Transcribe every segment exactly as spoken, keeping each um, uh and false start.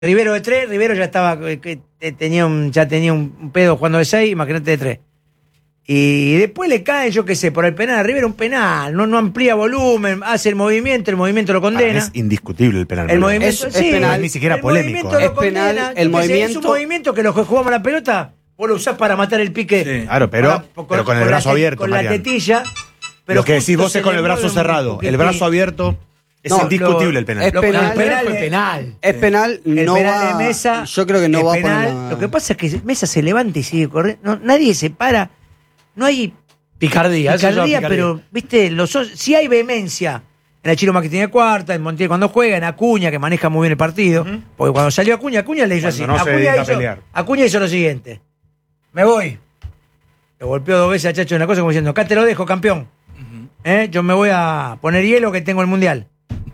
Rivero de tres, Rivero ya estaba, que tenía un, ya tenía un pedo jugando de seis, imagínate de tres. Y después le cae, yo qué sé, por el penal a Rivero, un penal, no, no amplía volumen, hace el movimiento, el movimiento lo condena. Es indiscutible el penal. El movimiento es, es sí, penal, ni siquiera el polémico. Movimiento ¿eh? lo condena, Es penal, el sé, movimiento- Es un movimiento que los que jugamos la pelota, vos lo usás para matar el pique. Sí. Claro, pero, Para- pero con el brazo la te- abierto, Con Mariano. la tetilla. Pero Lo que decís justo vos se es con le el brazo mueve un cerrado. El poquitín. brazo abierto es No, indiscutible lo- el penal. es Lo- penal. el penal Fue es penal. Es penal, El no penal va. de Mesa. Yo creo que no es va penal. por la... Lo que pasa es que Mesa se levanta y sigue corriendo. No, nadie se para. No hay Picardía, eso se llama picardía, picardía. pero, viste, los so- sí hay vehemencia. En el Chiro que tiene cuarta, en Montiel cuando juega, en Acuña, que maneja muy bien el partido. Uh-huh. Porque cuando salió Acuña, Acuña le hizo Cuando así. no se Acuña, dedica a hizo, pelear. Acuña hizo lo siguiente. Me voy. Le golpeó dos veces a Chacho en la cosa como diciendo, acá te lo dejo, campeón. Uh-huh. ¿Eh? Yo me voy a poner hielo que tengo el Mundial.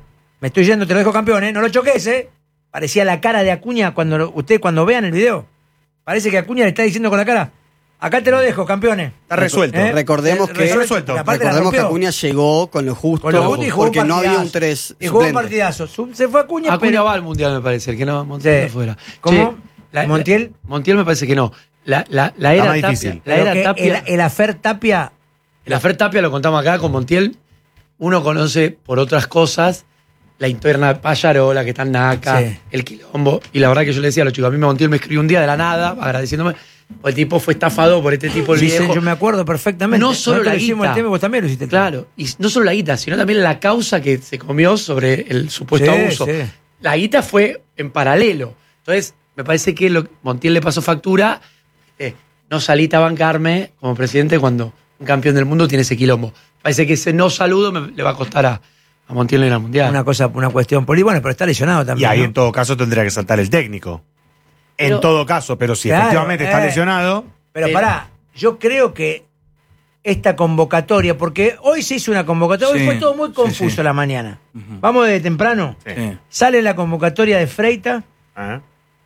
Me estoy yendo, te lo dejo campeón, ¿eh? No lo choques, ¿eh? Parecía la cara de Acuña cuando lo, ustedes cuando vean el video. Parece que Acuña le está diciendo con la cara, acá te lo dejo, campeones. Está resuelto. ¿Eh? Recordemos que, resuelto. Y aparte la recordemos que rompió. Acuña llegó con lo justo, Con lo justo y jugó porque un no había un partidazo. tres Y jugó un suplente. partidazo. Su- Se fue Acuña, Acuña pero- va al Mundial, me parece, el que no, Montiel Sí. no fuera. ¿Cómo? Che, la- ¿Montiel? la- Montiel me parece que no. La, la, la Está era más Tapia, difícil. la Pero era que Tapia, el, el afer Tapia, el afer Tapia lo contamos acá con Montiel. Uno conoce por otras cosas la interna de Pallarola, que está en Naca, Sí. el quilombo. Y la verdad que yo le decía a los chicos, a mí Montiel me escribió un día de la nada, agradeciéndome, porque el tipo fue estafado por este tipo, el sí, viejo. yo me acuerdo perfectamente. No solo Nosotros la hicimos guita. el tema, vos también lo hiciste. el tema. Claro, y no solo la guita, sino también la causa que se comió sobre el supuesto Sí, abuso. sí. La guita fue en paralelo. Entonces, me parece que lo, Montiel le pasó factura. Eh, no saliste a bancarme como presidente cuando un campeón del mundo tiene ese quilombo. Parece que ese no saludo me- le va a costar a, a Montiel en el Mundial. Una cosa, una cuestión política, bueno, pero está lesionado Y también. ahí ¿no? en todo caso tendría que saltar el técnico. En Pero- todo caso, pero si Claro, efectivamente está eh. lesionado. Pero Eh, pará, yo creo que esta convocatoria, porque hoy se hizo una convocatoria, hoy Sí, fue todo muy sí, confuso sí. la mañana. Ujú. Vamos de temprano. Sí. Sí. Sale la convocatoria de Freita, Ah,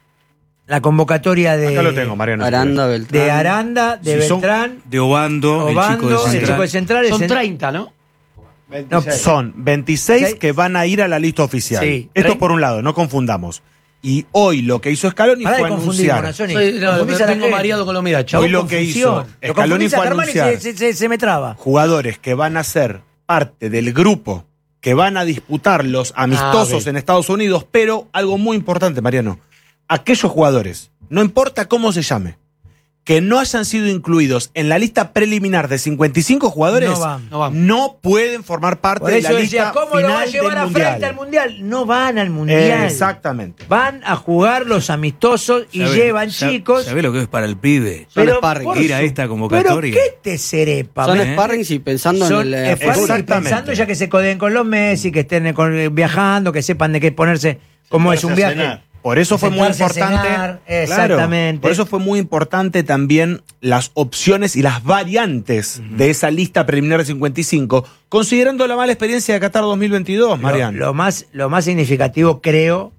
la convocatoria de, Acá lo tengo, Mariano. Aranda, Beltrán. de Aranda, de Si son- Beltrán, De Obando, el chico Obando, de el Central. chico de Central. Son el cen- treinta, ¿no? No, Son veintiséis Seis. que van a ir a la lista oficial. Sí. Esto Trein- por un lado, no confundamos. Y hoy lo que hizo Scaloni Pará de fue confundir, anunciar. Bonazzoni. Soy- no, Confundís me a la tengo gente. mareado con lo mira, Hoy chavo. lo que hizo Confusión. Lo Scaloni confundís a fue Germán y anunciar se, se- se- se me traba. jugadores que van a ser parte del grupo que van a disputar los amistosos Ah, ok. en Estados Unidos, pero algo muy importante, Mariano, aquellos jugadores, no importa cómo se llame, que no hayan sido incluidos en la lista preliminar de cincuenta y cinco jugadores, No van. No van. no pueden formar parte Por de eso la decía, lista ¿cómo lo va a final llevar del a mundial. frente al Mundial? No van al Mundial. Eh, exactamente. Van a jugar los amistosos y ¿Sabe- llevan sabe- chicos. ¿Sabe lo que es para el pibe? Son Pero, sparring. por Ir a su- esta convocatoria. ¿Pero qué te serepa? Son men? sparrings y pensando Son en el eh, sparring y Exactamente. pensando ya que se codeen con los Messi, que estén con- eh, viajando, que sepan de qué ponerse, cómo es un Sentarse a viaje. cenar. Por eso fue muy Sentarse a importante. cenar, Claro, exactamente. por eso fue muy importante también las opciones y las variantes de esa lista preliminar de cincuenta y cinco, considerando la mala experiencia de Qatar dos mil veintidós, Lo, Mariano. lo más, lo más significativo, creo,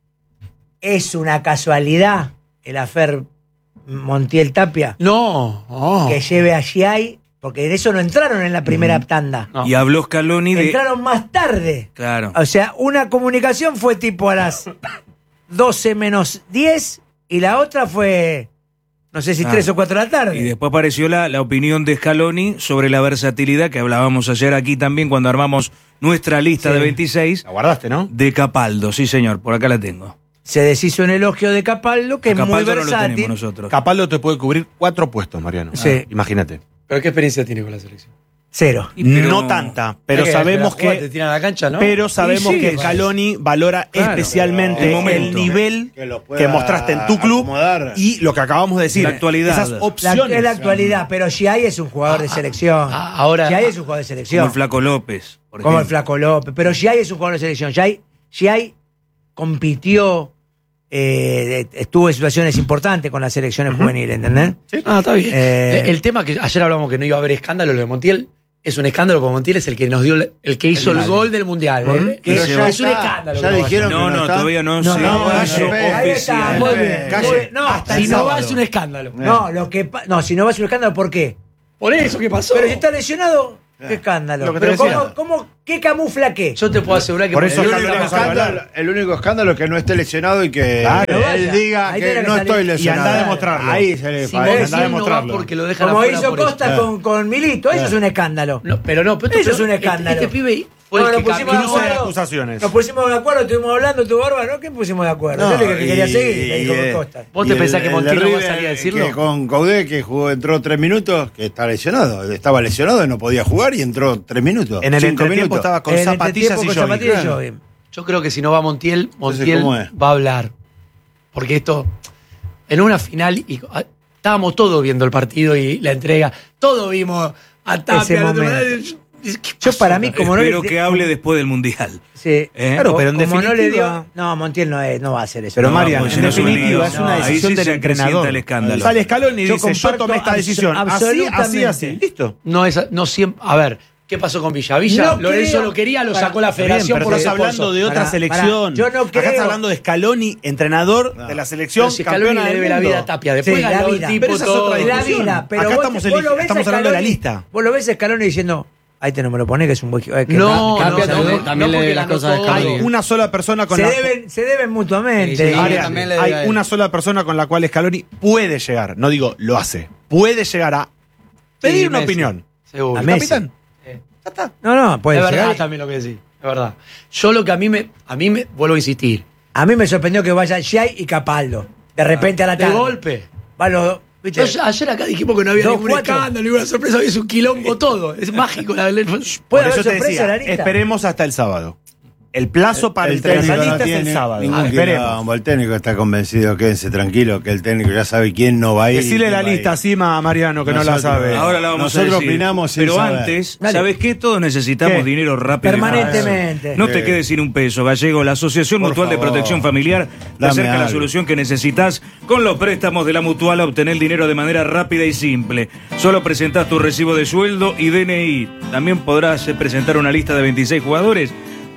es una casualidad el afer Montiel Tapia No, no. que lleve a Giai, porque en eso no entraron en la primera tanda. No. Y habló Scaloni de... Entraron más tarde. Claro. O sea, una comunicación fue tipo a las doce menos diez y la otra fue, no sé si Ah. tres o cuatro de la tarde. Y después apareció la, la opinión de Scaloni sobre la versatilidad que hablábamos ayer aquí también cuando armamos nuestra lista Sí. de veintiséis La guardaste, ¿no? de Capaldo. Sí, señor, por acá la tengo. Se deshizo un elogio de Capaldo, que A es muy Capaldo no lo versátil. tenemos nosotros. Capaldo te puede cubrir cuatro puestos, Mariano. Sí. Ah, imagínate. ¿Pero qué experiencia tiene con la selección? Cero. Y pero- No tanta, pero Es que sabemos la jugada que te tiran a la cancha, ¿no? pero sabemos Y sí, que vale. Scaloni valora Claro, especialmente el el, momento. nivel Que lo pueda que mostraste en tu club acomodar. y lo que acabamos de decir. La actualidad. Esas La- La, opciones. es la actualidad, pero Giai es un jugador de selección. ah, ahora- Giai es un jugador de Como selección. el Flaco López, por Como el ejemplo. Flaco López. Pero Giai es un jugador de selección. Giai, Giai compitió, eh, estuvo en situaciones importantes con las selecciones juveniles, ¿entendés? Ah, está bien. Eh, el tema que ayer hablamos que no iba a haber escándalo, lo de Montiel, es un escándalo porque Montiel es el que nos dio, el, el que hizo el, gol del Mundial. ¿eh? Que Pero es, ya es un está, escándalo. ya que no dijeron vaya. No, que no, no está. todavía no, No, se no, ha no, hecho no, ahí está, oficial. muy Calle. bien. Calle. Muy- No, Hasta si si no no va va es un escándalo. No, lo que pa- no, si no va a ser un escándalo, ¿por qué? Por eso, ¿qué pasó? Pero si está lesionado, qué escándalo. Lo que te Pero decía. ¿cómo, cómo, ¿Qué camufla qué? Yo te puedo asegurar que Por eso El acá único, lo vamos a escándalo, hablar. el único escándalo es que no esté lesionado y que Claro, él vaya. diga Ahí que tiene que no salir. estoy Y lesionado. anda a demostrarlo. Ahí se le Si falla. anda a Montiel no va demostrarlo. porque lo dejan Como afuera hizo por eso. Costa Claro. con, con Milito, eso es un escándalo. No, pero no, pero Eso pero es un este- escándalo. Este, pibe fue No, el nos que pusimos de caminó. Cruce de acuerdo. acusaciones. Nos pusimos de acuerdo, estuvimos hablando, tu barba, ¿no? ¿Qué pusimos de acuerdo? No, Yo le dije que quería y- seguir, le dijo y, eh, Costa. ¿Vos te y pensás el- que el Montiel de no va a River, salir a decirlo? Que con Caudé, que jugó, entró tres minutos, que está lesionado. Estaba lesionado y no podía jugar y entró tres minutos. En el cinco entretiempo minutos. estaba con En el zapatillas entretiempo y con jogging. zapatillas y claro. jogging. Yo creo que si no va Montiel, Montiel ¿cómo es? va a hablar. Porque esto, en una final, y ah, estábamos todos viendo el partido y la entrega, todos vimos a Tapia. Ese al otro momento. lado, y- ¿qué Yo pasó? para mí, como no Espero le- que hable después del Mundial. Sí. ¿Eh? Claro, Co- pero en como no le definitiva- dio. No, Montiel no, es, no va a hacer eso. Pero No, Marian, pues en no es un definitiva lío. es una No, ahí decisión sí del se acrecienta entrenador. el escándalo. Sale Scaloni y Yo dice, yo comparto tomé esta abso- decisión. Así, así, absolutamente. así. Listo. No, es, no siempre. A ver, ¿qué pasó con Villa? Villa, No Lorenzo creo- lo quería, lo Para- sacó la Está bien, federación pero por los estás hablando esposos. de otra Pará, selección. pará. Yo no Acá creo- estás hablando de Scaloni, entrenador de la selección, Pero si Scaloni campeona le del debe la mundo. vida a Tapia, después Sí, la ganó el vida. tipo Pero esa es todo. otra La discusión. vida, pero Acá vos, estamos te- eli- vos lo ves estamos a hablando de la Scaloni- lista. Vos lo ves a Scaloni diciendo, ahí te no me lo pones, que es un buen que No, Tapia no, también- no, también no, le porque debe las ganó cosas de todo. Scaloni. Hay una sola persona con se la deben, se deben mutuamente. Sí, sí, Arias, también le debe a hay él. una sola persona con la cual Scaloni puede llegar, no digo lo hace, puede llegar a pedir Sí, una Messi. opinión. Seguro. A ¿El Messi. capitán? No, no, puede es ser. verdad también lo que decís. Es verdad. Yo lo que a mí me. A mí me. Vuelvo a insistir. A mí me sorprendió que vaya Shai y Capaldo. De repente a la De tarde. golpe. Va los dos, ¿viste? Yo- ayer acá dijimos que no había Dos, ningún cuatro. escándalo, ninguna sorpresa, hoy es un quilombo todo. Es mágico la ¿Puede Por haber eso te sorpresa decía, en la lista? esperemos hasta el sábado. El plazo para el, técnico trementalista no es el tiene sábado. ningún Ah, esperemos. quilombo. El técnico está convencido, quédense tranquilo, que el técnico ya sabe quién no va a ir. Decile quién la va a lista ir. así a Mariano, que no la Nosotros- sabe. Ahora la vamos Nosotros a decir. opinamos sin Pero saber. antes, Dale. ¿sabes qué? Todos necesitamos ¿Qué? dinero rápido. y fácil. Permanentemente. No te Sí. quedes sin un peso, Gallego. La Asociación Por Mutual de favor. Protección Familiar te Dame acerca la algo. solución que necesitas con los préstamos de la Mutual a obtener el dinero de manera rápida y simple. Solo presentás tu recibo de sueldo y D N I. También podrás eh, presentar una lista de veintiséis jugadores.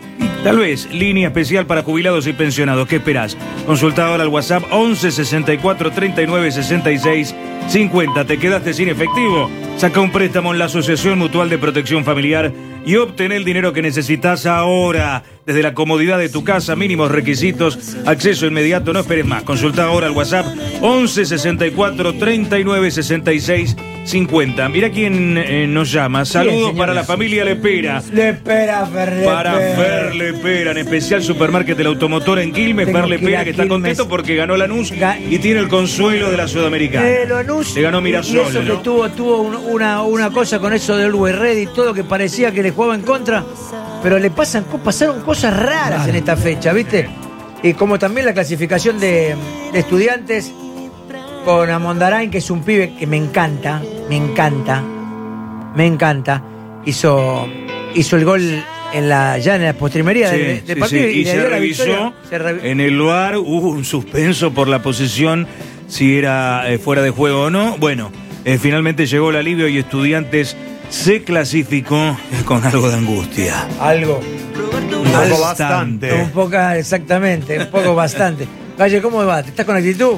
Y tal vez línea especial para jubilados y pensionados. ¿Qué esperás? Consulta ahora al WhatsApp once sesenta y cuatro treinta y nueve sesenta y seis cincuenta. ¿Te quedaste sin efectivo? Saca un préstamo en la Asociación Mutual de Protección Familiar y obtén el dinero que necesitas ahora. Desde la comodidad de tu casa, mínimos requisitos, acceso inmediato, no esperes más. Consulta ahora al WhatsApp once sesenta y cuatro treinta y nueve sesenta y seis cincuenta. Mira quién eh, nos llama. Saludos señor? para la familia Lepera. Le espera, Fer, le Para espera. Fer Lepera, en especial Supermarket del Automotor en Quilmes. Tengo Fer que ir Lepera a que está Quilmes. contento porque ganó Lanús Ga- y tiene el consuelo de la Sudamericana. Eh, lo anuncio. Le ganó Y Mirasol, eso que ¿no? tuvo, tuvo un- una, una cosa con eso del Always Ready y todo que parecía que le jugaba en contra, pero le pasan, co- pasaron cosas raras en esta fecha, ¿viste? Y como también la clasificación de, de estudiantes con Amondarain, que es un pibe que me encanta, me encanta, me encanta, hizo, hizo el gol en la, ya en la postrimería Sí, del, del sí, partido sí. Y le se dio la revisó victoria. Se revi- en el V A R, hubo un suspenso por la posición, si era eh, fuera de juego o no. Bueno, eh, finalmente llegó el alivio y Estudiantes se clasificó con algo de angustia. Algo. Un poco bastante. Un poco, exactamente, un poco bastante. Calle, ¿cómo va? ¿Estás con actitud?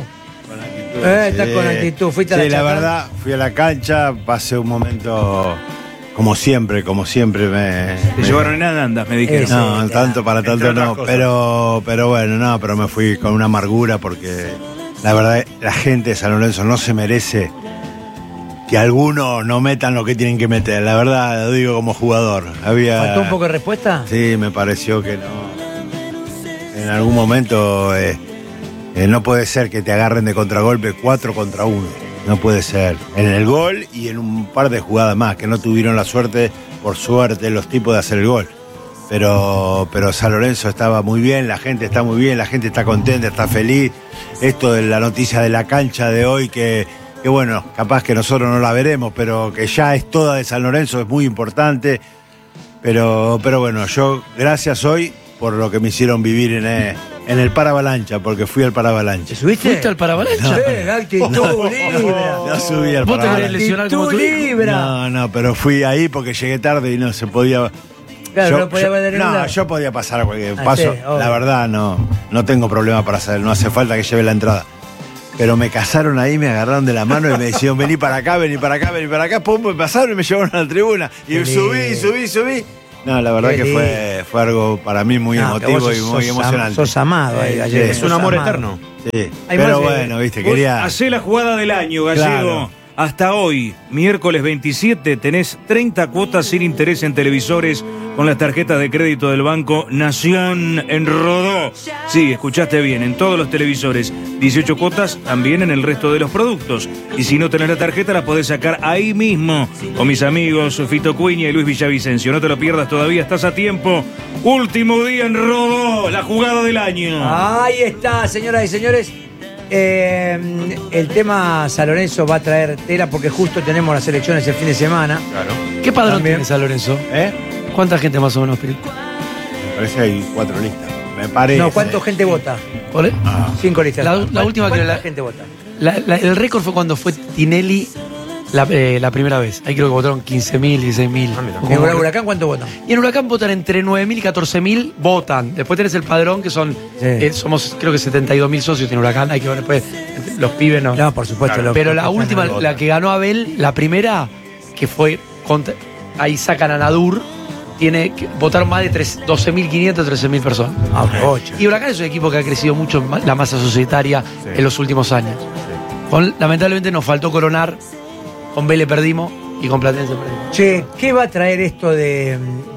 Eh, estás con actitud. Fuiste a la Sí, la chacra. verdad, fui a la cancha, pasé un momento como siempre, como siempre me. Te me- llevaron en andas, me dijeron. Ese. No, Sí, tanto para entre tanto otras no, cosas. pero pero bueno, no, pero me fui con una amargura porque la verdad la gente de San Lorenzo no se merece que algunos no metan lo que tienen que meter, la verdad lo digo como jugador. Había ¿Faltó un poco de respuesta? Sí, me pareció que no. En algún momento eh, eh, no puede ser que te agarren de contragolpe cuatro contra uno. No puede ser. En el gol y en un par de jugadas más, que no tuvieron la suerte, por suerte, los tipos de hacer el gol. Pero, pero San Lorenzo estaba muy bien, la gente está muy bien, la gente está contenta, está feliz. Esto de la noticia de la cancha de hoy, que, que bueno, capaz que nosotros no la veremos, pero que ya es toda de San Lorenzo, es muy importante. Pero, pero bueno, yo gracias hoy por lo que me hicieron vivir en el, en el Paravalancha, porque fui al Paravalancha. ¿Te subiste? ¿Fuiste al Paravalancha? Sí, actitud libra. No subí al ¿Vos te querés Paravalancha. lesionar como Actitud tu hijo? libra. No, no, pero fui ahí porque llegué tarde y no se podía. Claro, yo, no podía yo- ver de ningún no, lado. yo podía pasar a cualquier Ah, paso. sí, obvio. La verdad, no, no tengo problema para hacer, no hace falta que lleve la entrada. Pero me casaron ahí, me agarraron de la mano y me decían, vení para acá, vení para acá, vení para acá, pum, me pasaron y me llevaron a la tribuna. Y Qué subí, lindo. subí, subí. No, la verdad Qué que lindo. fue, fue algo para mí muy No, que emotivo vos y sos- muy sos am- emocionante. Sos amado ahí, Sí, Gallego. Es un sos amor amado. eterno. Sí. Hay Pero más de- bueno, viste, Vos quería. hacé la jugada del año, Gallego. Claro. Hasta hoy, miércoles veintisiete, tenés treinta cuotas sin interés en televisores con las tarjetas de crédito del Banco Nación en Rodó. Sí, escuchaste bien, en todos los televisores. dieciocho cuotas también en el resto de los productos. Y si no tenés la tarjeta, la podés sacar ahí mismo con mis amigos Fito Cuña y Luis Villavicencio. No te lo pierdas todavía, estás a tiempo. Último día en Rodó, la jugada del año. Ahí está, señoras y señores. Eh, el tema San Lorenzo va a traer tela porque justo tenemos las elecciones el fin de semana. Claro. ¿Qué padrón También. tiene San Lorenzo? ¿Eh? ¿Cuánta gente más o menos? Piri? Me parece que hay cuatro listas. Me parece. No, ¿cuánta gente vota? ¿Por ahí? Ah, Cinco listas. La- la última que ¿Cuánta la- gente vota? La- la- el récord fue cuando fue Tinelli la, eh, la primera vez. Ahí creo que votaron quince mil, dieciséis mil. ¿En Hura- Huracán cuánto votan? Y en Huracán votan entre nueve mil y catorce mil, votan. Después tenés el padrón, que son, Sí. eh, somos creo que setenta y dos mil socios en Huracán. Hay que ver después, los pibes no. No, por supuesto. lo- Pero la lo que última, están ahí la votan. que ganó Abel, la primera, que fue, contra- ahí sacan a Nadur, tiene, que- votaron más de tres- doce mil quinientos, trece mil personas. Ah, qué ocho. Y Huracán es un equipo que ha crecido mucho en ma- la masa societaria Sí. en los últimos años. Con- lamentablemente nos faltó coronar, con Vélez perdimos y con Platense perdimos. Che, ¿qué va a traer esto de,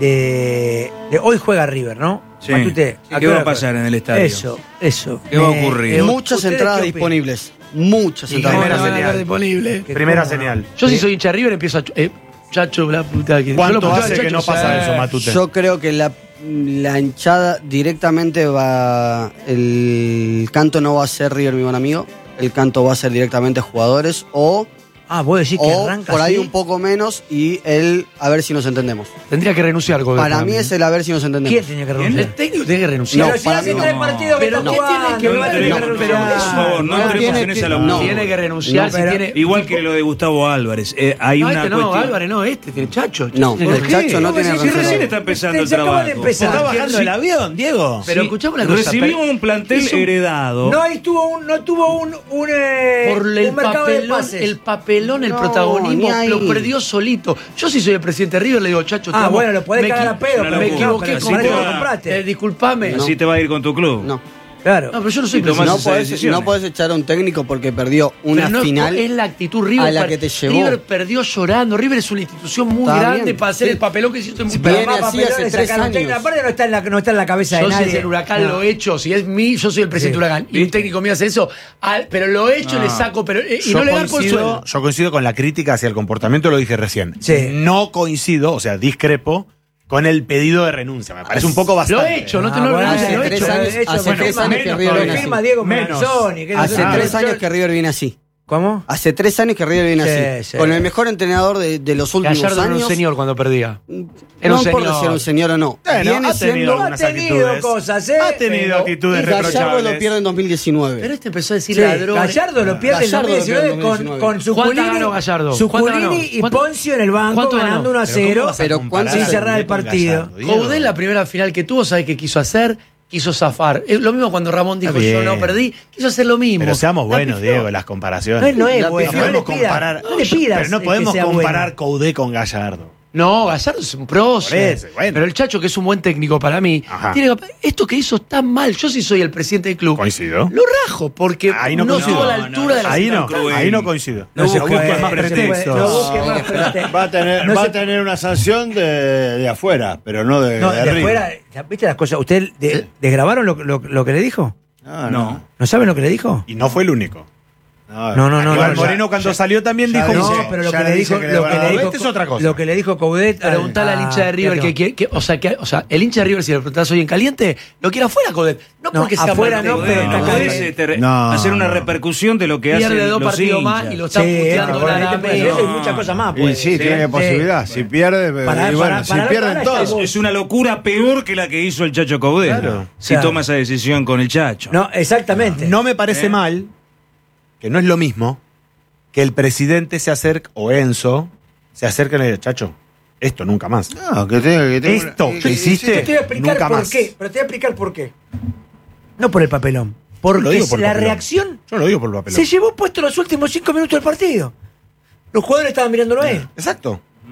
de, de- hoy juega River, ¿no? Sí. Matute, Sí, ¿a ¿qué hora va a pasar en el estadio? Eso, eso. ¿Qué va a Me- ocurrir? eh, Muchas ¿ustedes entradas qué opinan? disponibles. Muchas Y entradas cómo primera no van a señal. estar disponibles. Que Primera cómo no. señal. Yo si soy hincha de River empiezo a... ch- eh, chacho, la puta que... ¿Cuánto yo lo hace chacho, que no chacho, pasa eh, eso, Matute? Yo creo que la, la hinchada directamente va. El canto no va a ser River, mi buen amigo. El canto va a ser directamente jugadores o, Ah, vos decís que o arranca por ahí así? un poco menos y el a ver si nos entendemos. Tendría que renunciar. Godoy, Para mí mí. es el a ver si nos entendemos. ¿Quién tenía que renunciar? El técnico tiene que renunciar. No, Pero si para hace mí no. tres partidos que Pero está ¿qué tiene jugando, que ver? no No, tiene que pero, renunciar. por favor, no No, entremos tiene en esa que- locura. no. Tiene que renunciar. No, si pero- tiene... Igual que lo de Gustavo Álvarez. Eh, hay No, una este no, cuestión. Álvarez, no, este tiene Chacho. No, Tiene el que- Chacho no ¿Cómo tiene decís? Si razón. recién está empezando el Se acaba de trabajo. empezar. ¿Está bajando el avión, Diego? Pero Sí, escuchame una cosa. recibimos pero- un plantel hizo- heredado. No, ahí tuvo un, no tuvo un, un, eh, Por un el mercado de papelón, pases. el papelón, el No, protagonismo, ni ahí. lo perdió solito. Yo si soy el presidente de River le digo, Chacho, te Ah, amo. bueno, lo podés Me cagar equi- a pedo, me pero Me no, equivoqué pero con si para te eso va- lo compraste. Eh, disculpame. Así te va a ir con tu club. No. Claro. No, pero yo no soy Sí, tomás presidente. No esas podés, decisiones. no podés echar a un técnico porque perdió una Pero no es- final. es la actitud River a la per- que te llevó. River perdió llorando. River es una institución muy Está grande bien, para hacer sí. el papelón que hiciste muy Viene Pero más así papelones hace tres sacar un técnico. años. Aparte no está en la, no está en la cabeza Yo de si nadie. es el Huracán No. lo he hecho, si es mí, yo soy el presidente Sí. del Huracán y un técnico mío hace eso, al- pero lo he hecho, No. le saco, pero eh, y Yo no le dan coincido, consuelo. yo coincido con la crítica hacia el comportamiento, lo dije recién. Sí. No coincido, o sea, discrepo con el pedido de renuncia. Me parece un poco bastante. Lo he hecho, no te Ah, lo bueno, renuncies, hace lo he tres hecho. años- de hecho, hace bueno, tres años que menos, River lo viene firma así. Diego Menos. Menazzoni, que no Hace sé- tres Ah, años que River viene así. ¿Cómo? Hace tres años que River viene Sí, así. sí. Con el mejor entrenador de, de los últimos Gallardo era un años. señor cuando perdía. Era no un importa señor. si era un señor o no. Bueno, viene ha tenido siendo. algunas Ha tenido actitudes. cosas, ¿eh? Ha tenido Pero- actitudes Y Gallardo reprochables. lo pierde en dos mil diecinueve. Pero este empezó a decir Sí, ladrón. Gallardo lo pierde en Gallardo lo pierde en dos mil diecinueve con, dos mil diecinueve. con Zuculini, ¿Cuánto ganó Gallardo? Zuculini ¿Cuánto ganó? y ¿Cuánto- Poncio en el banco cuánto ganó? ganando uno a Pero ¿cómo cero vas a Pero comparar ¿cuánto a sin cerrar el Coudet con partido? Gallardo, Diego? Coudet, la primera final que tuvo, ¿sabe qué quiso hacer? Quiso zafar. Es lo mismo cuando Ramón dijo, Está yo bien. no perdí. Quiso hacer lo mismo. Pero seamos La buenos, pifió. Diego, las comparaciones. No, no es La bueno. No No, le podemos pidas, comparar. no le pidas pero no que podemos sea comparar bueno. Coudet con Gallardo. No, Gallardo es un prócer. Por eso, bueno. Pero el Chacho, que es un buen técnico para mí, Ajá. tiene que- esto que hizo está mal. Yo sí soy el presidente del club. Coincido. Lo rajo, porque Ahí no, no estuvo a la coincido. altura de la Ahí no, tan cruel. ahí no coincido. No se busques puede, más no se puede, pretextos. no busques más pretextos. Va a tener, No va se- a tener una sanción de, de afuera, pero no de, No, de de arriba. afuera, ¿viste las cosas? ¿Usted de- desgrabaron lo, lo- lo que le dijo? No, No. ¿No saben lo que le dijo? Y no fue el único. No, No, no, no. Igual no, Moreno ya- cuando ya- salió también ya dijo... dice- No, pero lo ya que le le dice dijo, que le lo van que a le dar dijo, veinte es otra cosa. lo que le dijo Coudet. al- Preguntale al hincha de River a- que, que, que- o sea, que, o sea, el hincha de River si le preguntás hoy en caliente, lo quiere afuera, Coudet. No No, porque sea afuera malo, no, Coudet. pero No, está podés, caliente. este, re- No, hacer una no. repercusión de lo que hacen Pierde dos los partidos hinchas. más y lo está Sí, puteando por la ahí te puede Alameda. hacer muchas cosas más. Y pues. sí, tiene Sí. posibilidad. Si pierde, Para- y bueno, para- si para- pierden para- todos. para- Es una locura peor que la que hizo el Chacho Coudet. Claro. Si Claro. toma esa decisión con el Chacho. No, exactamente. No me parece ¿Eh? mal, que no es lo mismo, que el presidente se acerque, o Enzo, se acerque y le diga, Chacho, esto nunca más. No, que tenga que tenga Esto una- que hiciste, Te voy a explicar nunca por más. qué. Pero te voy a explicar por qué. No por el papelón. Porque Lo digo por el la papelón. reacción Yo lo digo por el papelón. se llevó puesto los últimos cinco minutos del partido. Los jugadores estaban mirándolo a él. Exacto.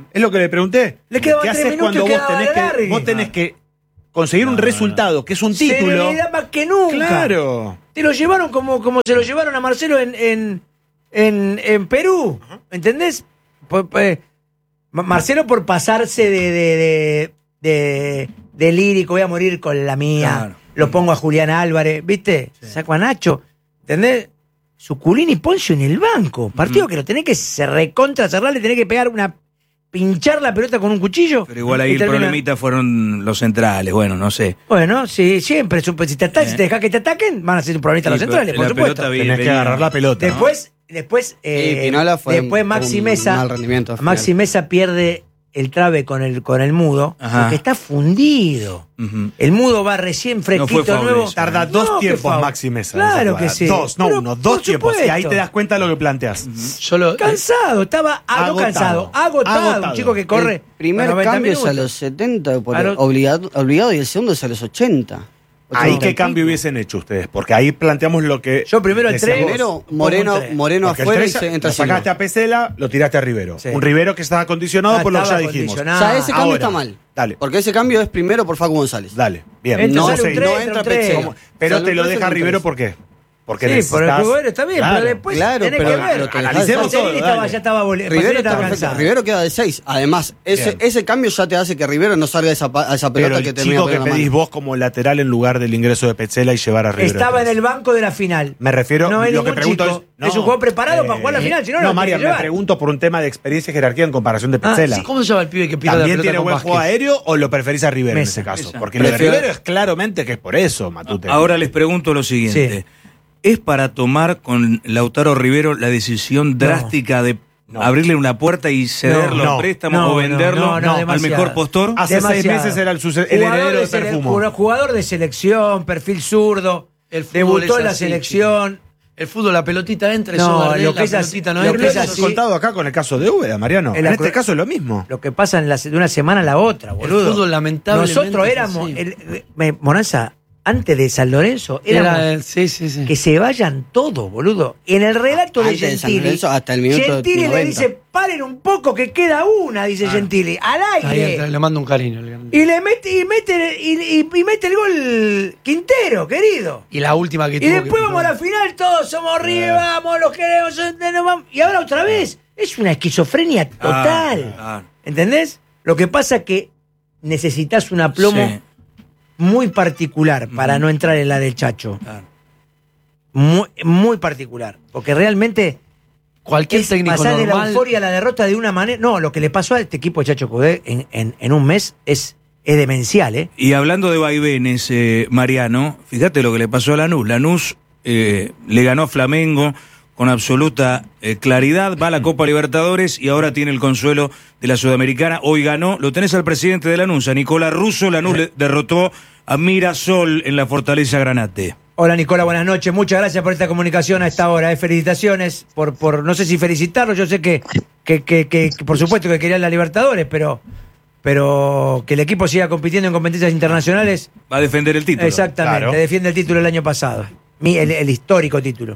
Es lo que le pregunté. Le quedaban ¿Qué tres haces minutos cuando y vos quedaba tenés, el que, alargue? vos tenés que conseguir un resultado, que es un título? Serenidad más que nunca. Claro. Te lo llevaron como, como se lo llevaron a Marcelo en, en, en, en Perú. ¿Entendés? Por- por- Marcelo por pasarse de, de, de, de, de lírico, voy a morir con la mía. Claro. Lo pongo a Julián Álvarez, ¿viste? Saco a Nacho. ¿Entendés? Suculini y Poncio en el banco. Partido que lo tenés que se recontra cerrar, le tenés que pegar una. Pinchar la pelota con un cuchillo. Pero igual ahí y el termina- problemita fueron los centrales, bueno, no sé. Bueno, sí, siempre. supe- Si te, ata- Eh. si te dejas que te ataquen, van a ser un problemita Sí, los centrales, pero por la supuesto. pelota vi- Tenés que venía- agarrar la pelota. ¿no? Después, después, eh, Sí, Pinola fue después un- Maxi un Mesa, mal rendimiento al final. Maxi Mesa pierde el trabe con el, con el mudo, Ajá. porque está fundido. Ujú. El mudo va recién fresquito, foul nuevo. eso. Tarda dos No, qué tiempos foul. Maxi Mesa. Claro que Esa sí. jugada. Dos, no Pero, uno, por dos tiempos. Y ahí supuesto. te das cuenta de lo que planteas. Yo lo- Cansado, estaba Agotado. agotado, agotado, Agotado. un chico que corre. El primer noventa cambio es a minutos. los setenta por A los- obligado, obligado y el segundo es a los ochenta. Ahí ochenta y qué cambio pico. hubiesen hecho ustedes, porque ahí planteamos lo que. Yo primero el decíamos. tres. Primero, Pongo Moreno, un tres. Moreno Porque el afuera y tres se entra lo sacaste Silva. a Pesela, lo tiraste a Rivero. Sí. Un Rivero que estaba condicionado Ah, por lo que ya estaba dijimos. condicionado. O sea, ese cambio Ahora, está mal. dale. Porque ese cambio es primero por Facu González. Dale, bien. Entra, no, sale un sé, tres, no entra entra un tres. Petzela. ¿Cómo? Pero Sale te un lo tres, deja entra un Rivero, tres. ¿por qué? Porque Sí, por el necesitas- jugador está bien, Claro. pero después Claro, tenés pero que ver. lo que analicemos Pacerini todo, estaba- dale. ya estaba bole- Rivero, Pacerini está estaba perfecto. cansado. Rivero queda de seis. Además, ese, Bien. ese cambio ya te hace que Rivero no salga a esa, pa- a esa Pero pelota el que termina chico que poniendo la pedís mano. vos como lateral en lugar del ingreso de Petzela y llevar a Rivero. Estaba en atrás. el banco de la final. Me refiero, No es lo que ningún pregunto chico. es. Es un jugador preparado para jugar la final, si no, no lo No, María, tiene que me llevar. pregunto por un tema de experiencia y jerarquía en comparación de Ah, Petzela. sí, ¿Cómo se llama el pibe que pierde la ¿También pelota tiene con buen Vázquez? juego aéreo o lo preferís a Rivero Mesa. en ese caso? Mesa. Porque lo de Prefiero- Rivero es claramente que es por eso, Matute. Ahora les pregunto lo siguiente. Sí. ¿Es para tomar con Lautaro Rivero la decisión drástica de No. abrirle una puerta y cederlo No, no, a préstamo no, o venderlo no, no, al demasiado. mejor postor? Hace seis Demasiado. meses era el, suce- el Jugador heredero de sele- Perfumo. Jugador de selección, perfil zurdo. El fútbol Debutó es en la así, selección. El fúdol, la pelotita entra, No, eso Gardel, lo que la es así- pelotita no lo Lo que entra. que es hemos así- contado acá con el caso de Úbeda, Mariano. En En, la este cru- caso es lo mismo. Lo que pasa en la- de una semana a la otra, boludo. fútbol, lamentablemente, Nosotros es éramos. así. el- me- Moranza, antes de San Lorenzo, éramos. Era el- sí, sí, sí. Que se vayan todos, boludo. En el relato de Antes de San Gentili, Lorenzo, hasta el minuto Gentili le noventa. dice, paren un poco que queda una, dice Gentili, al Ahí aire. entra, le mando un cariño. le- Y le mete, y mete, y, y- y mete el gol Quintero, querido. Y la última que Y tuvo después que- vamos a la final, todos somos River, vamos, los queremos, nos vamos. Y ahora otra vez. Es una esquizofrenia total. Ah, ¿Entendés? Lo que pasa es que necesitas un aplomo sí, muy particular para no entrar en la del Chacho. claro. Muy, muy particular. Porque realmente Cualquier es técnico pasar de la normal. euforia a la derrota de una manera. No, lo que le pasó a este equipo de Chacho Coudet en, en- en un mes es, es demencial, ¿eh? Y hablando de vaivenes, eh, Mariano, fíjate lo que le pasó a Lanús. Lanús eh, le ganó a Flamengo con absoluta eh, claridad, va a la Copa Libertadores y ahora tiene el consuelo de la Sudamericana. Hoy ganó, lo tenés al presidente de Lanús, a Nicolás Russo. Lanús le derrotó a Mirasol en la Fortaleza Granate. Hola Nicola, buenas noches. Muchas gracias por esta comunicación a esta hora. ¿eh? Felicitaciones por, por, no sé si felicitarlo, yo sé que, que, que, que- que por supuesto que querían la Libertadores, pero, pero que el equipo siga compitiendo en competencias internacionales. Va a defender el título. Exactamente, Claro. defiende el título del año pasado. Mi- El, el histórico título.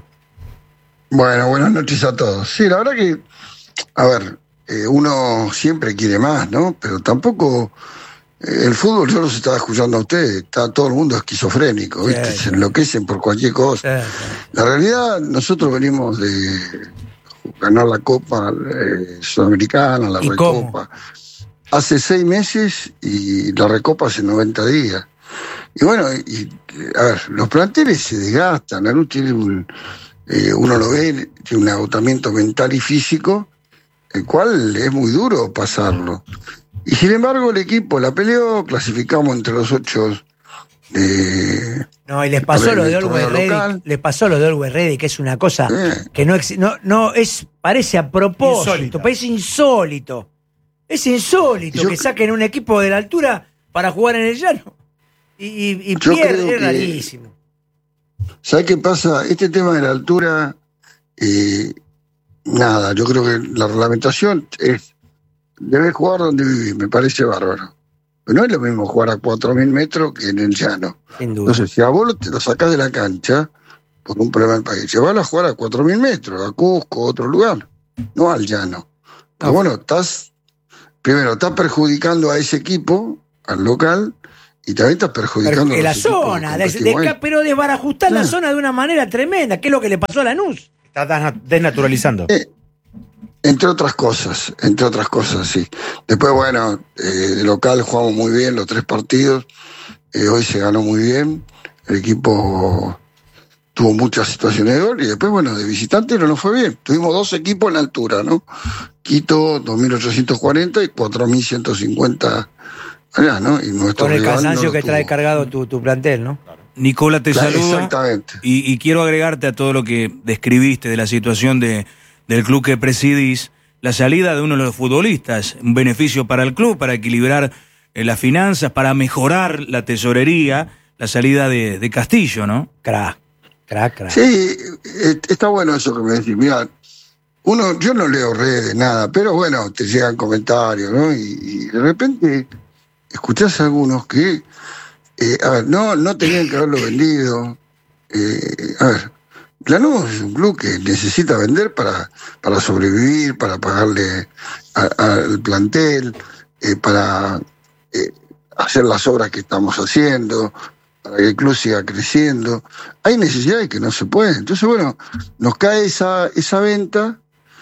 Bueno, buenas noches a todos. Sí, la verdad que, a ver, eh, uno siempre quiere más, ¿no? Pero tampoco eh, el fútbol, yo los estaba escuchando a ustedes, está todo el mundo esquizofrénico, ¿viste? Sí, sí. Se enloquecen por cualquier cosa. Sí, sí. La realidad, nosotros venimos de ganar la Copa eh, Sudamericana, la ¿Y cómo? Recopa, hace seis meses y la Recopa hace noventa días. Y bueno, y, a ver, los planteles se desgastan, la luz tiene un, eh, uno lo ve, tiene un agotamiento mental y físico, el cual es muy duro pasarlo. Y sin embargo el equipo la peleó, clasificamos entre los ocho de... No, y les pasó En lo el de Always torneo Ready, local. les pasó lo de Always Ready, que es una cosa Eh. que no, exi- no, no es, parece a propósito, Insólita. parece insólito. Es insólito Y yo que cre- saquen un equipo de la altura para jugar en el llano. Y, y, y Yo pierde, creo es que- rarísimo. ¿Sabes qué pasa? Este tema de la altura, eh, nada, yo creo que la reglamentación es, debes jugar donde vivís, me parece bárbaro. Pero no es lo mismo jugar a cuatro mil metros que en el llano. Sin duda. Entonces, si a vos lo, te lo sacás de la cancha, por un problema del país, llevalo a jugar a cuatro mil metros, a Cusco, a otro lugar, no al llano. Pero bueno, estás primero, estás perjudicando a ese equipo, al local, y también estás perjudicando en a la los equipos zona, que de- competimos de- ahí. pero desbarajustar la Claro. zona de una manera tremenda, que es lo que le pasó a Lanús. Está desna- desnaturalizando. Eh, Entre otras cosas, entre otras cosas, sí. Después, bueno, eh, de local jugamos muy bien los tres partidos. Eh, hoy se ganó muy bien. El equipo tuvo muchas situaciones de gol. Y después, bueno, de visitante no nos fue bien. Tuvimos dos equipos en la altura, ¿no? Quito dos mil ochocientos cuarenta y cuatro mil ciento cincuenta allá, ¿no? Y nuestro Con el rival no cansancio lo que tuvo. trae cargado tu, tu plantel, ¿no? Nicola te Claro, saluda. exactamente. Y, y quiero agregarte a todo lo que describiste de la situación de, del club que presidís, la salida de uno de los futbolistas, un beneficio para el club, para equilibrar eh, las finanzas, para mejorar la tesorería, la salida de, de Castillo, ¿no? Crack, crack, crack. Sí, eh, está bueno eso que me decís. Mira, uno, yo no leo redes, nada, pero bueno, te llegan comentarios, ¿no? Y, y de repente escuchás a algunos que, eh, a ver, no, no tenían que haberlo vendido. Eh, a ver, Lanús es un club que necesita vender para, para sobrevivir, para pagarle a- al plantel, eh, para eh, hacer las obras que estamos haciendo, para que el club siga creciendo. Hay necesidades que no se pueden. Entonces, bueno, nos cae esa, esa venta.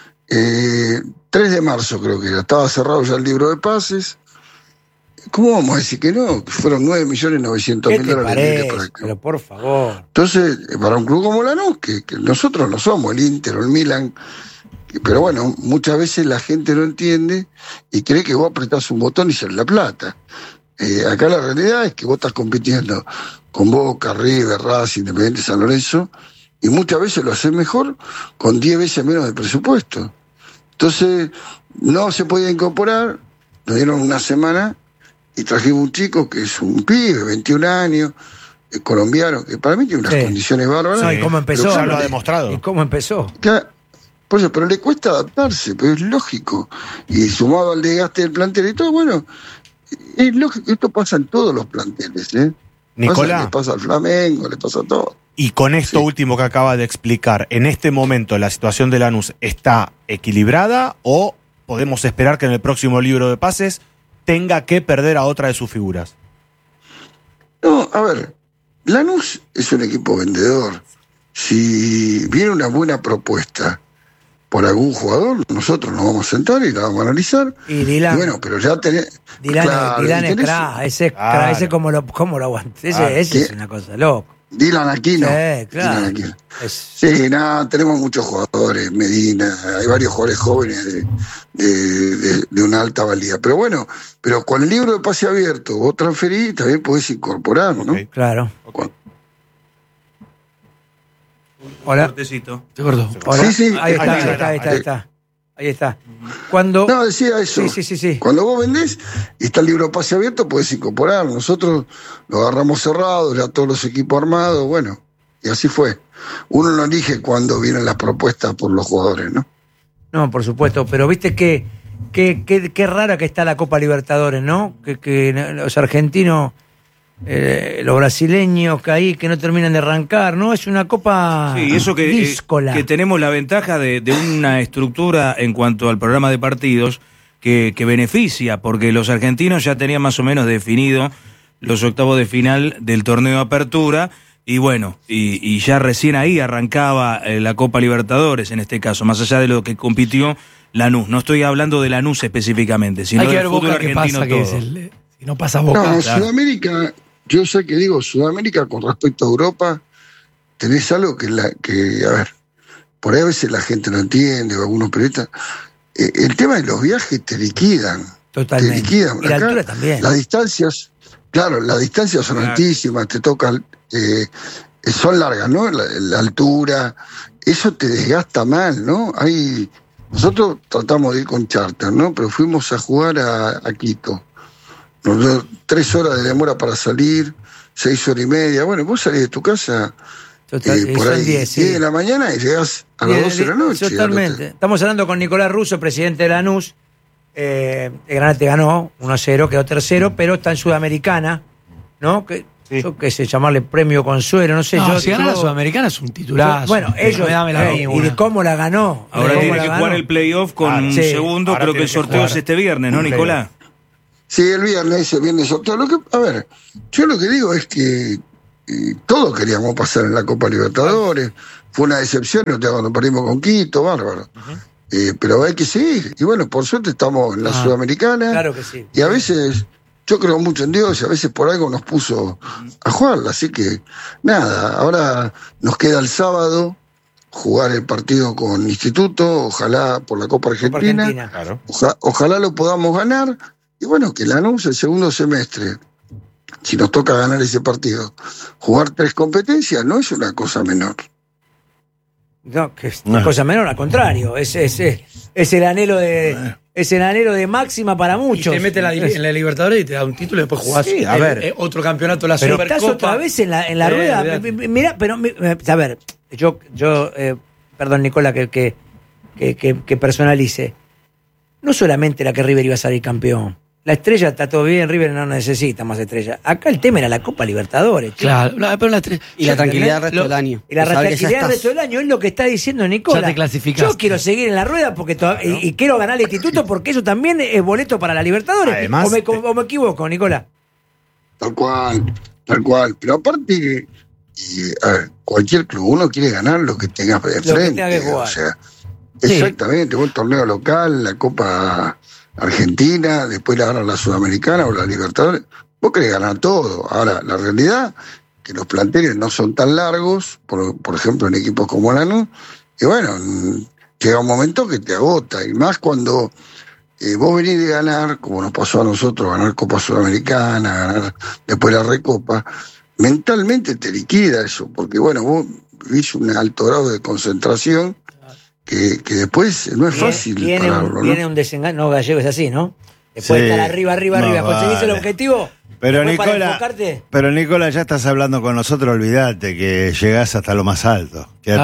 Eh, tres de marzo creo que era. Estaba cerrado ya el libro de pases. ¿Cómo vamos a decir que no? Que fueron nueve millones novecientos ¿Qué mil te dólares libres para parece? el club. Pero por favor. Entonces, eh, para un club como Lanús, que, que nosotros no somos el Inter o el Milan, que- pero bueno, muchas veces la gente no entiende y cree que vos apretás un botón y sale la plata. Eh, acá la realidad es que vos estás compitiendo con Boca, River, Racing, Independiente, San Lorenzo, y muchas veces lo haces mejor con diez veces menos de presupuesto. Entonces, no se podía incorporar, nos dieron una semana y trajimos un chico que es un pibe, veintiún años, eh, colombiano, que para mí tiene unas Sí. condiciones bárbaras. No, ¿y cómo empezó? Pero Ya lo ha claro, demostrado. ¿Y cómo empezó? Claro, por eso, pero le cuesta adaptarse, pero es lógico. Y sumado al desgaste del plantel y todo, bueno, es lógico, esto pasa en todos los planteles, ¿eh? Nicola. Pasa, le pasa al Flamengo, le pasa a todo. Y con esto Sí. último que acaba de explicar, ¿en este momento la situación de Lanús está equilibrada o podemos esperar que en el próximo libro de pases tenga que perder a otra de sus figuras? No, a ver, Lanús es un equipo vendedor. Si viene una buena propuesta por algún jugador, nosotros nos vamos a sentar y la vamos a analizar. Y Dylan, Y bueno, pero ya tenés. Dylan, claro, Dylan y es tenés- crack, ese es Claro. crack, ese cómo lo, cómo lo aguanta. Ese, Claro. ese es ¿Qué? una cosa loco. Dylan Aquino. Sí, claro. Dylan Aquino. Es- Sí, nada, tenemos muchos jugadores, Medina, hay varios jugadores jóvenes de, de- de- de una alta valía. Pero bueno, pero con el libro de pase abierto, vos transferís, también podés incorporar, ¿no? Ok. claro. Cu- Hola. Cortecito. ¿Se acordó? Hola. Sí, sí. Ahí está, Ahí ahí está. está, ahí está, ahí está. Ahí está. Cuando. No, decía eso. Sí, sí, sí, sí. Cuando vos vendés y está el libro de pase abierto, podés incorporar. Nosotros lo agarramos cerrado, ya todos los equipos armados, bueno, y así fue. Uno no elige cuando vienen las propuestas por los jugadores, ¿no? No, por supuesto, pero viste que qué que, qué rara que está la Copa Libertadores, ¿no? Que, que los argentinos, eh, los brasileños que ahí que no terminan de arrancar, ¿no? Es una copa Sí, eso que, eh, díscola. que tenemos la ventaja de, de una estructura en cuanto al programa de partidos que, que beneficia, porque los argentinos ya tenían más o menos definido los octavos de final del torneo de apertura, y bueno, y, y ya recién ahí arrancaba eh, la Copa Libertadores, en este caso, más allá de lo que compitió Lanús. No estoy hablando de Lanús específicamente, sino Hay que del ver fútbol Boca qué argentino pasa, que todo. es el, si no pasa Boca. No, claro. Sudamérica, yo sé que digo, Sudamérica con respecto a Europa, tenés algo que, la, que a ver, por ahí a veces la gente no entiende, o algunos periodistas, eh, el tema de los viajes te liquidan. Totalmente. Te liquidan. Y la Acá, altura también. Las distancias, claro, las distancias son Claro. altísimas, te tocan, eh, son largas, ¿no? La, la altura, eso te desgasta mal, ¿no? Hay, nosotros tratamos de ir con charter, ¿no? Pero fuimos a jugar a, a Quito. Nos dio tres horas de demora para salir, seis horas y media. Bueno, vos salís de tu casa Total, eh, y por son ahí diez, sí. diez de la mañana y llegás a las Bien, doce de la noche. Totalmente. Estamos hablando con Nicolás Russo, presidente de Lanús. Eh, el Granate ganó uno a cero, quedó tercero, pero está en Sudamericana, ¿no? Que Sí. yo qué sé, llamarle premio consuelo, no sé. No, yo, si gana yo- la Sudamericana es un titulazo. yo- bueno, ellos, No me dame la eh, y ninguna. de cómo la ganó. Ahora de cómo tiene la que ganó. jugar el playoff con Ah, un sí. segundo. Ahora Creo que tiene el que sorteo jugar. es este viernes, ¿no, Nicolás? Sí, el viernes, el viernes sorteo. Lo que, a ver, yo lo que digo es que eh, todos queríamos pasar en la Copa Libertadores. Fue una decepción, no te cuando perdimos con Quito, bárbaro. Eh, pero hay que seguir. Y bueno, por suerte estamos en la Ah, Sudamericana. Claro que sí. Y a veces, yo creo mucho en Dios y a veces por algo nos puso a jugarla. Así que, nada, ahora nos queda el sábado jugar el partido con Instituto, ojalá por la Copa Copa Argentina. Argentina. Claro. Oja- ojalá lo podamos ganar. Y bueno, que Lanús el segundo semestre, si nos toca ganar ese partido, jugar tres competencias no es una cosa menor. No, que es No. cosa menor, al contrario. Es, es, es, es el anhelo de. Es el anhelo de máxima para Y muchos. te mete la, Es- en la Libertadores y te da un título y después jugás Sí, a el- ver. eh, otro campeonato, la Pero Supercopa. estás otra vez en la, en la Eh, rueda. olvídate. M- Mira, pero, mi- eh, a ver, yo, yo eh, perdón, Nicola, que, que, que, que- que personalice. No solamente la que River iba a salir campeón. La estrella está todo bien, River no necesita más estrella. Acá el tema era la Copa Libertadores. chico. Claro, no, pero la tres- Y la tranquilidad del resto Lo- del año. Y la De saber que ya tranquilidad del estás. resto del año es lo que está diciendo Nicola. Ya te clasificaste. Yo quiero seguir en la rueda porque toda- y, y quiero ganar el instituto porque eso también es boleto para la Libertadores. Además, o, me, te- o me equivoco, Nicola. Tal cual, tal cual. Pero aparte, y, a ver, cualquier club, uno quiere ganar lo que tenga de que frente. tenga que jugar. O sea, Sí. exactamente, un torneo local, la Copa Argentina, después la gana la Sudamericana o la Libertadores. Vos querés ganar todo. Ahora, la realidad que los planteles no son tan largos, por, por ejemplo, en equipos como Lanús, y bueno, mm, llega un momento que te agota, y más cuando eh, vos venís de ganar, como nos pasó a nosotros, ganar Copa Sudamericana, ganar después la Recopa, mentalmente te liquida eso, porque bueno, vos vivís un alto grado de concentración que, que después no es fácil Viene, pararlo, un, ¿no? viene un desengaño. No, Gallego es así, ¿no? Después Sí. estar arriba, arriba, No, arriba. Conseguís el vale. objetivo. Pero después para Nicola, enfocarte. pero Nicola, ya estás hablando con nosotros, olvídate que llegás hasta lo más alto. Quédate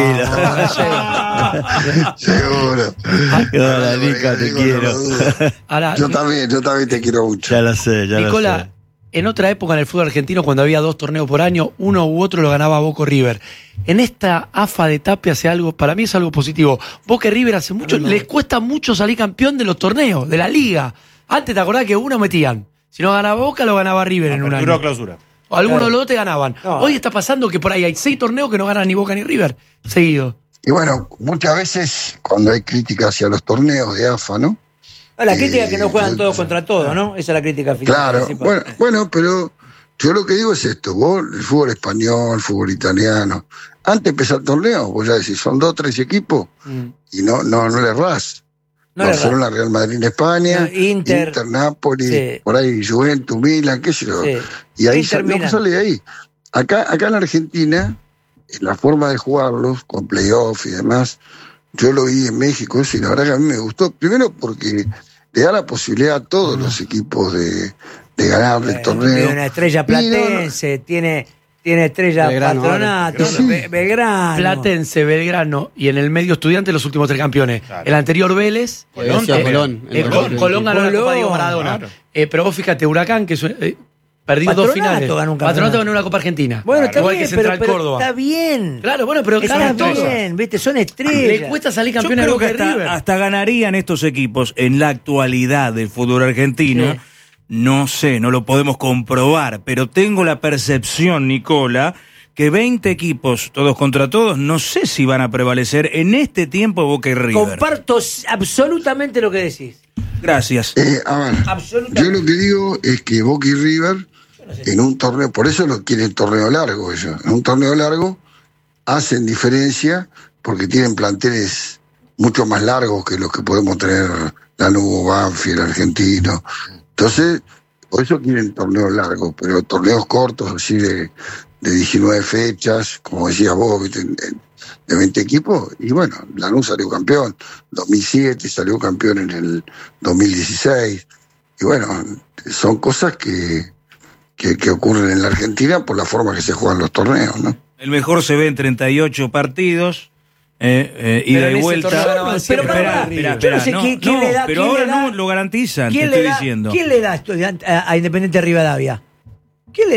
Ah, tranquilo. Seguro. Hola, Nico, te Digo, quiero. no lo dudo. Ahora, Yo también, yo también te quiero mucho. Ya lo sé, ya lo Nicola, sé. en otra época en el fútbol argentino, cuando había dos torneos por año, uno u otro lo ganaba Boca o River. En esta AFA de Tapia hace algo, para mí es algo positivo. Boca y River hace mucho, les cuesta mucho salir campeón de los torneos, de la liga. Antes te acordás que uno metían. Si no ganaba Boca, lo ganaba River en un Apertura o año. clausura. O algunos Claro. de los dos te ganaban. No. Hoy está pasando que por ahí hay seis torneos que no ganan ni Boca ni River seguido. Y bueno, muchas veces cuando hay críticas hacia los torneos de AFA, ¿no? Ah, la crítica es que no juegan Eh, todos contra todos, ¿no? Esa es la crítica final. Claro, principal. bueno, bueno, pero yo lo que digo es esto, vos, el fútbol español, el fútbol italiano, antes de empezar el torneo, vos ya decís, son dos, tres equipos, Mm. y no, no, no le errás. No le Barcelona, Real Madrid en España, No, Inter. Napoli, Sí. por ahí Juventus, Milan, qué sé yo. Sí. Y ahí Inter, sa- no Milan. sale de ahí. Acá, acá en Argentina, en la forma de jugarlos, con playoff y demás, yo lo vi en México, eso, y la verdad que a mí me gustó. Primero porque le da la posibilidad a todos los equipos de, de ganarle el Eh, torneo. Tiene una estrella Y no, no, platense, tiene, tiene estrella Belgrano, patronato, ahora. Sí. Be- Belgrano. Platense, Belgrano y en el medio Estudiantes los últimos tres campeones. Claro. El anterior Vélez. Colón, eh, Colón, eh, en Col- dos mil Colón ganó la Colón, Copa Diego Maradona. claro. Eh, pero vos fíjate, Huracán, que es, eh, perdió dos Patronato finales. ganó un Patronato campeonato. ganó una Copa Argentina. Bueno, está Igual bien, que Central pero, pero Córdoba. está bien. Claro, bueno, pero Está ganan todos. bien, ¿viste? Son Le estrellas. cuesta salir Yo campeón de creo Boca que y River. hasta, hasta ganarían estos equipos en la actualidad del fútbol argentino. Sí. No sé, no lo podemos comprobar, pero tengo la percepción, Nicola, que veinte equipos, todos contra todos, no sé si van a prevalecer en este tiempo Boca y River. Comparto absolutamente lo que decís. Gracias. Eh, a ver, Absolutamente. yo lo que digo es que Boca y River, en un torneo, por eso lo quieren torneo largo ellos, en un torneo largo hacen diferencia porque tienen planteles mucho más largos que los que podemos tener Lanús, Banfield, Argentino. Entonces, por eso quieren torneos largos, pero torneos cortos, así de, de diecinueve fechas, como decías vos, ¿viste? En- en- de veinte equipos, y bueno, Lanús salió campeón, dos mil siete salió campeón en el dos mil dieciséis, y bueno, son cosas que, que, que ocurren en la Argentina por la forma que se juegan los torneos, ¿no? El mejor se ve en treinta y ocho partidos, eh, eh, Pero ida en y ese vuelta. torneo ganaban Pero siempre. pará, Espera, pará. espera, Yo espera, no sé no, quién, quién no, le da. pero quién ahora le da- no lo garantizan, te ¿Quién estoy le da, diciendo. ¿Quién le da a, Estudiant- a- a Independiente Rivadavia? ¿Quién le da?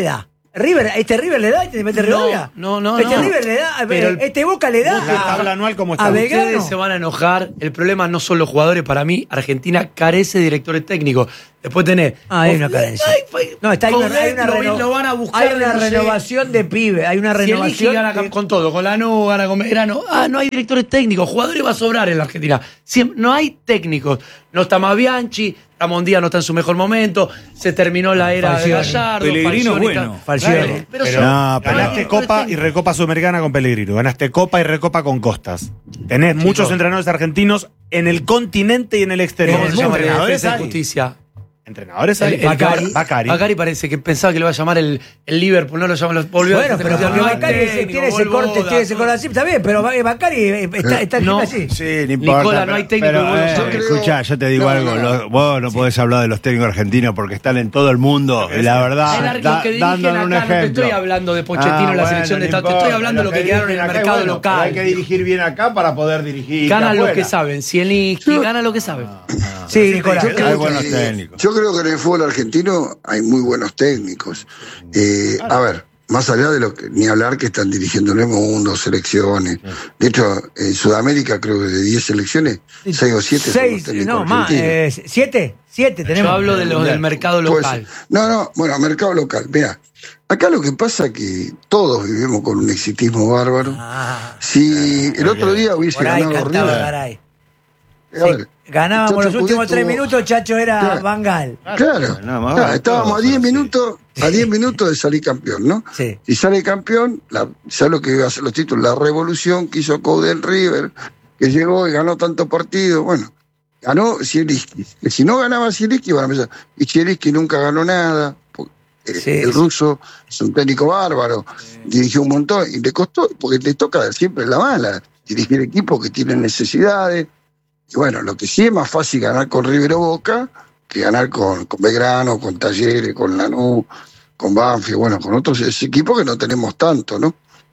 River, este River le da, este mete Rivadavia. No, no, Este no. River le da, Pero el- este Boca le da. La tabla anual como está. A Ustedes Belgrano. se van a enojar. El problema no son los jugadores. Para mí, Argentina carece de directores técnicos. Después tenés. Ah, hay una carencia. Ay, ay, No, está hay una, Coudet hay una lo, reno- lo van a buscar. hay una no sé. renovación de pibe, hay una Si elige, renovación. gana de- con todo, con Lanús, gana con Belgrano. Ah, no hay directores técnicos, jugadores va a sobrar en la Argentina. Siempre- no hay técnicos. No está más Bianchi, Ramón Díaz no está en su mejor momento, se terminó la era Falcioni. de Gallardo. Pellegrino, Falcioni bueno. está- Falcioni. Claro, pero Pero son- no, pero- Ganaste directores Copa y técnicos. Recopa Sudamericana con Pellegrino. Ganaste Copa y Recopa con Costas. Tenés muchos entrenadores argentinos en el continente y en el exterior. ¿Cómo se llama el de entrenadores Defensa y hay. Justicia? Entrenadores El, hay. el Bacari. Bacari. Bacari parece que pensaba que lo iba a llamar el, el Liverpool, no lo llama, lo volvió a Bueno, pero hacer- porque no hay Bacari técnico, tiene ese Volvoda, corte, tiene ese todo. corte así, está bien, pero Bacari está, está No. así. Sí, no importa. Nicola, no hay técnico pero, que vos eh, no sabés. escuchá, yo te digo No, algo. no. los- vos no podés hablar de los técnicos argentinos porque están en todo el mundo. Y la verdad, El arco da- que dirigen dándole acá, un no te ejemplo. estoy hablando de Pochettino en la selección de Estados Unidos, te estoy hablando de lo que quedaron en el mercado local. Hay que dirigir bien acá para poder dirigir. Ganan lo afuera. que saben, Zielinski, gana lo que saben. Sí, Nicolás. Yo Hay creo, buenos que, técnicos. yo creo que en el fútbol argentino hay muy buenos técnicos. Eh, a ver, más allá de lo que, ni hablar que están dirigiendo en el mundo, selecciones. De hecho, en Sudamérica creo que de diez selecciones, seis o siete son los Seis, técnicos no, más, argentinos. eh, siete, siete tenemos. Yo hablo de los del mercado Pues, local. no, no, bueno, mercado local. Mira, acá lo que pasa es que todos vivimos con un exitismo bárbaro. Ah, Si el otro día hubiese por ahí ganado cantaba River, Garay. a ver, Ganábamos Chacho los últimos Coudet tres tuvo- minutos, Chacho era Claro. Bangal. Claro, nada más claro, vale, estábamos a todos diez son así. minutos, a diez minutos de salir campeón, ¿no? Sí. Si sale campeón, la, ¿sabes lo que iba a hacer los títulos? La revolución que hizo Coudet en River, que llegó y ganó tantos partidos. Bueno, ganó Zielinski. Que si no ganaba Zielinski, iban a empezar. Y Zielinski nunca ganó nada. porque, eh, Sí, el sí. ruso es un técnico bárbaro, dirigió un montón y le costó, porque le toca siempre la mala, dirigir equipos que tienen necesidades. Y bueno, lo que sí es más fácil ganar con River o Boca que ganar con, con Belgrano, con Talleres, con Lanús, con Banfield, bueno, con otros equipos que no tenemos tanto, ¿no?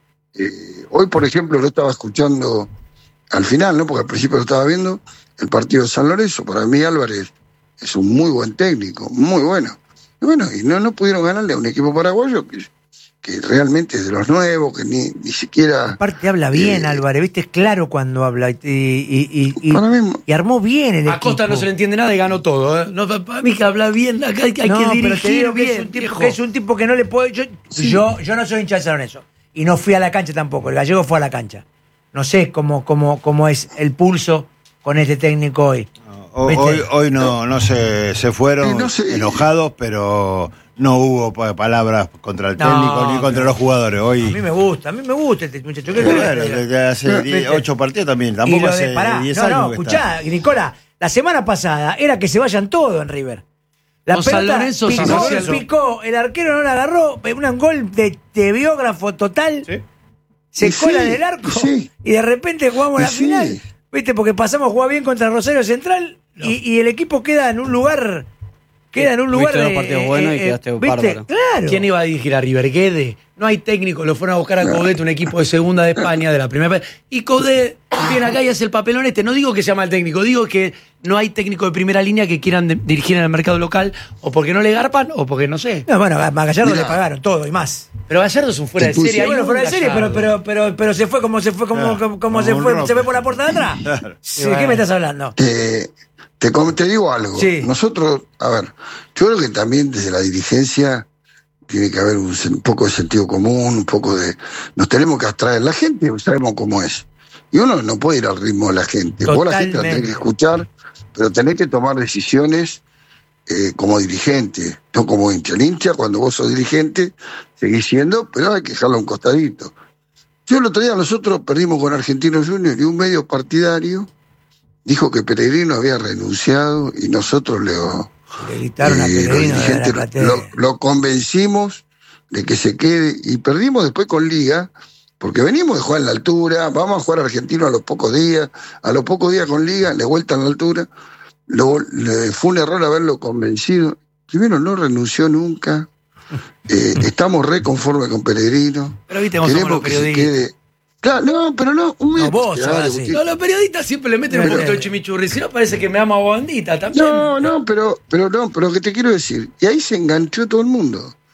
Eh, hoy, por ejemplo, lo estaba escuchando al final, ¿no? Porque al principio lo estaba viendo, el partido de San Lorenzo. Para mí Álvarez es un muy buen técnico, muy bueno. Y bueno, y no, no pudieron ganarle a un equipo paraguayo que, que realmente es de los nuevos, que ni, ni siquiera... Aparte habla bien, Eh, Álvarez, viste, es claro cuando habla y, y, y, y- Para mí, y armó bien el A Costa equipo. no se le entiende nada y ganó todo. ¿eh? No, para mí que habla bien, acá hay, hay No, que pero te dirigir digo que bien. es un tipo viejo. que es un tipo que no le puede. Yo, yo, yo no soy hincha de San Lorenzo. Y no fui a la cancha tampoco. El gallego fue a la cancha. No sé cómo, cómo, cómo es el pulso con este técnico hoy. Ho- ¿Viste? Hoy, hoy no, no se, se fueron Sí, no sé. enojados, pero no hubo pa- palabras contra el No, técnico ni contra pero- los jugadores. Hoy, A mí me gusta, a mí me gusta este muchacho. ¿Qué Claro, querés que te diga? desde hace ¿Viste? diez, ocho partidos también. Y Tampoco lo de- hace pará, diez no, años. no, que escuchá, está. Nicola, la semana pasada era que se vayan todos en River. La Con San pelota Lorenzo, picó, San Lorenzo. picó, el arquero no la agarró, un gol de, de biógrafo total. Sí. Se Y cola sí, en el arco y sí. y de repente jugamos Y la sí. final. ¿Viste? Porque pasamos a jugar bien contra Rosario Central y, y el equipo queda en un lugar. Queda en un lugar Tuviste dos de. partidos buenos y quedaste ¿viste? bárbaro. Claro. ¿Quién iba a dirigir a River? Guede. No hay técnico, lo fueron a buscar a No. Coudet, un equipo de segunda de España, de la primera. Y Coudet viene acá y hace el papelón este. No digo que sea mal técnico, digo que no hay técnico de primera línea que quieran de- dirigir en el mercado local, o porque no le garpan, o porque no sé. No, bueno, a Gallardo Mirá. le pagaron todo y más. Pero Gallardo es un fuera de Sí, serie. Sí, hay bueno, un fuera de serie, pero, Gallardo. pero, pero, pero se fue como se fue, como, Claro, como, como como se un fue, rock. se fue por la puerta de atrás. Claro. Sí, Y ¿de qué bueno. me estás hablando? Eh, te, com- te digo algo. Sí. Nosotros, a ver, yo creo que también desde la dirigencia tiene que haber un, sen- un poco de sentido común, un poco de... Nos tenemos que abstraer. La gente sabemos cómo es. Y uno no puede ir al ritmo de la gente. Vos la gente la tenés Totalmente. que escuchar, pero tenés que tomar decisiones eh, como dirigente, no como hincha. El hincha, cuando vos sos dirigente, seguís siendo, pero hay que dejarlo a un costadito. Yo el otro día nosotros perdimos con Argentinos Juniors y un medio partidario dijo que Pellegrino había renunciado y nosotros le, Le gritaron a eh, los Pellegrino de la dirigentes platea. lo, lo convencimos de que se quede y perdimos después con Liga, porque venimos de jugar en la altura, vamos a jugar a Argentino a los pocos días, a los pocos días con Liga, le vuelta en la altura. Lo- le- fue un error haberlo convencido. Primero, no renunció nunca. Eh, estamos re conformes con Pellegrino. Pero viste cómo somos los Queremos que se periodistas. quede. Claro, no, pero no. un No, vos sos dale, así. Guti. No, los periodistas siempre le meten un Pero- poquito de chimichurri. Si no, parece que me ama Bondita también. No, no, pero, pero no, pero que te quiero decir. Y ahí se enganchó todo el mundo.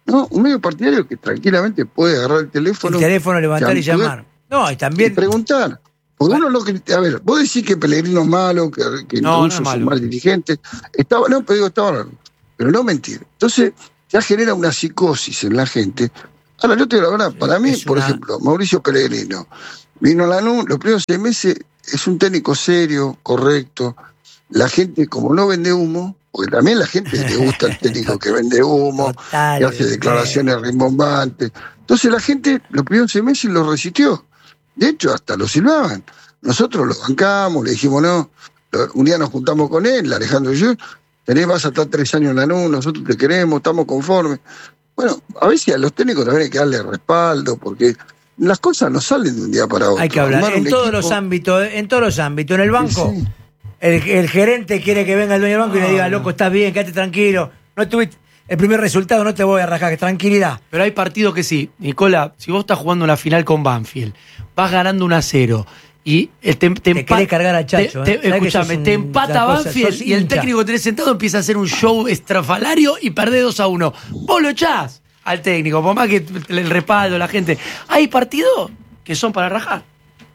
¿no? Un medio partidario que tranquilamente puede agarrar el teléfono. El teléfono, levantar y llamar. No, y Y también. preguntar. Porque uno lo que. A ver, vos decís que Pellegrino es malo, que, que No, no es Russo es malo. un mal dirigente. Estaba, no, pero digo, estaba raro. Pero no mentir. Entonces, ya genera una psicosis en la gente. Ahora, yo te digo la verdad, para mí, es por una- ejemplo, Mauricio Pellegrino vino a Lanús, los primeros seis meses es un técnico serio, correcto. La gente, como no vende humo, porque también la gente le gusta el técnico que vende humo, Total, que hace declaraciones rimbombantes. Entonces la gente los primeros seis meses lo resistió. De hecho, hasta lo silbaban. Nosotros lo bancamos, le dijimos no. Lo- Un día nos juntamos con él, Alejandro y yo. Tenés, vas a estar tres años en la NU, nosotros te queremos, estamos conformes. Bueno, a veces a los técnicos también hay que darle respaldo, porque las cosas no salen de un día para otro. Hay que hablar. Armar En un todos equipo- los ámbitos, en todos los ámbitos. En el banco, Sí, sí. El, el gerente quiere que venga el dueño del banco y le diga, loco, estás bien, quédate tranquilo. No tuviste el primer resultado, no te voy a rajar, tranquilidad. Pero hay partidos que sí. Nicola, si vos estás jugando una final con Banfield, vas ganando uno a cero y eh, te, te, Te empa- querés cargar a Chacho, te- ¿eh? te- Sabés que escuchame, sos te un- empata una cosa, Banfield sos y el hincha. técnico que tenés sentado empieza a hacer un show estrafalario y perdés dos a uno. Vos lo echás al técnico, por más que el respaldo, la gente. Hay partidos que son para rajar.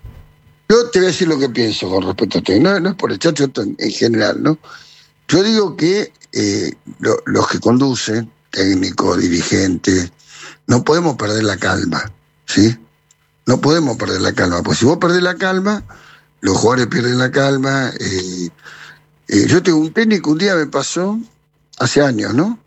Yo te voy a decir lo que pienso con respecto a esto. No, no es por el Chacho, esto en, en general, ¿no? Yo digo que eh, lo- los que conducen, técnicos, dirigentes, no podemos perder la calma, ¿sí? No podemos perder la calma, pues si vos perdés la calma, los jugadores pierden la calma. eh, eh, yo tengo un técnico, un día me pasó, hace años, ¿no?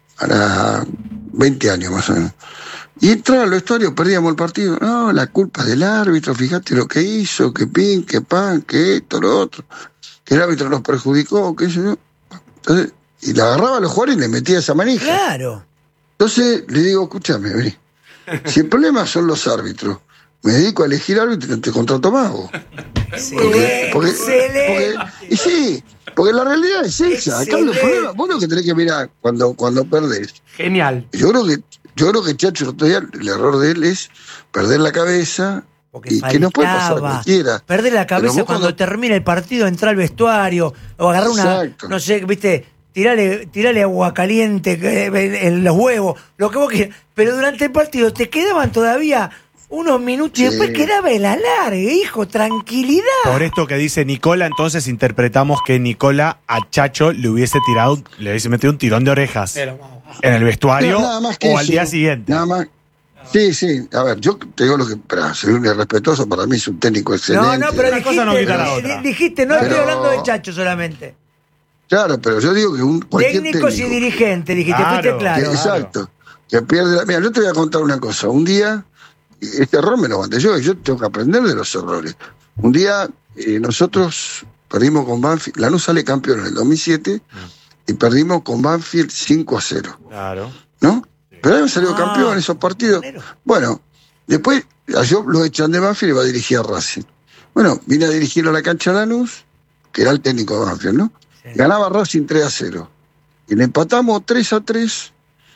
Ahora veinte años más o menos. Y entraba al vestuario, perdíamos el partido. No, la culpa del árbitro, fíjate lo que hizo, que pin, que pan, que esto, lo otro. Que el árbitro nos perjudicó, que eso. Entonces, y le agarraba a los jugadores y le metía esa manija. Claro. Entonces le digo, escúchame, vení. Si el problema son los árbitros, me dedico a elegir árbitro y no te contrato más vos. Excelente. Porque- excelente. porque- y sí, porque la realidad es esa. Acá los Excelente. problemas, vos lo que tenés que mirar cuando, cuando perdés. Genial. Yo creo que, yo creo que Chacho, el otro día, el error de él es perder la cabeza. Porque Y que no puede pasar a faltaba. cualquiera. Perder la Pero cabeza vos cuando cuando- termina el partido, entrar al vestuario, o agarrar una, Exacto. no sé, viste, tirarle, tirarle agua caliente que- en, en los huevos, lo que vos quieras. Pero durante el partido te quedaban todavía unos minutos y Sí. después quedaba el alargue, hijo, tranquilidad. Por esto que dice Nicola, entonces interpretamos que Nicola a Chacho le hubiese tirado, le hubiese metido un tirón de orejas Pero vamos. en el vestuario No, nada más que o al eso. día siguiente. Nada más. Sí, sí. A ver, yo te digo lo que. Para ser un irrespetuoso, para mí es un técnico excelente. No, no, pero Una dijiste, cosa no quita la di- otra. dijiste, no Pero- estoy hablando de Chacho solamente. Claro, pero yo digo que un cualquier Técnicos y técnico dirigentes, dijiste, Claro, fuiste que- claro. exacto. Que pierde la. Mira, yo te voy a contar una cosa. Un día, este error me lo mandé yo, y yo tengo que aprender de los errores. Un día, eh, nosotros perdimos con Banfield. Lanús sale campeón en el dos mil siete y perdimos con Banfield cinco a cero. Claro. ¿No? Pero habíamos salido Ah, campeón en esos partidos. Bueno, después a yo lo echan de Banfield y va a dirigir a Racing. Bueno, vine a dirigir a la cancha Lanús, que era el técnico de Banfield, ¿no? Sí. Ganaba Racing tres a cero. Y le empatamos tres a tres.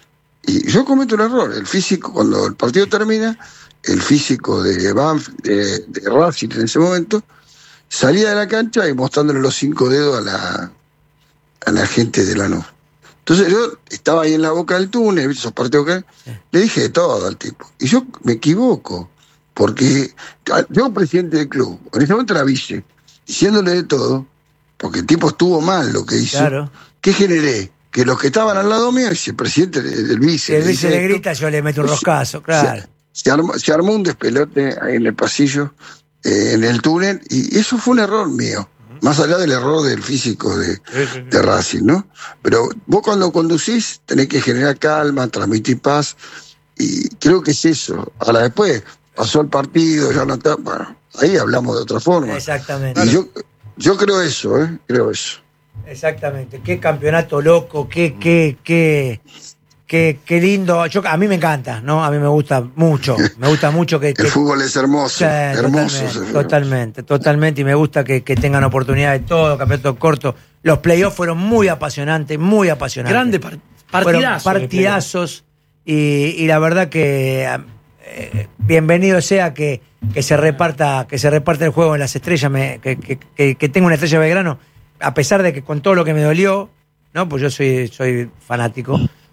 Y yo cometo un error. El físico, cuando el partido termina, el físico de, Banfield, de, de Racing en ese momento, salía de la cancha y mostrándole los cinco dedos a la, a la gente de Lanús. Entonces yo estaba ahí en la boca del túnel, ¿viste? Esos partidos que le dije de todo al tipo. Y yo me equivoco, porque yo, presidente del club, en ese momento era vice, diciéndole de todo, porque el tipo estuvo mal lo que hizo. Claro. ¿Qué generé? Que los que estaban al lado mío, si el presidente del vice. Si el le vice dice le esto, grita, yo le meto un roscazo, claro. se, se armó, se armó un despelote ahí en el pasillo, eh, en el túnel, y eso fue un error mío. Más allá del error del físico de, de Racing, ¿no? Pero vos cuando conducís tenés que generar calma, transmitir paz, y creo que es eso. Ahora después pasó el partido, ya no está, bueno, ahí hablamos de otra forma. Exactamente. Y yo, yo creo eso, ¿eh? Creo eso. Exactamente. Qué campeonato loco, qué, qué, qué, qué, qué lindo. Yo, a mí me encanta, ¿no? A mí me gusta mucho. Me gusta mucho que. El que- fútbol es hermoso, Sí, hermoso. totalmente, ese fútbol. totalmente, totalmente. Y me gusta que, que tengan oportunidad de todo, campeonatos cortos. Los playoffs fueron muy apasionantes, muy apasionantes. Grande par- Fueron partidazo. partidazos. Y, y la verdad que eh, bienvenido sea que, que se reparta, que se reparte el juego en las estrellas, me- que, que, que, que tenga una estrella de Belgrano, a pesar de que con todo lo que me dolió, ¿no? Pues yo soy, soy fanático.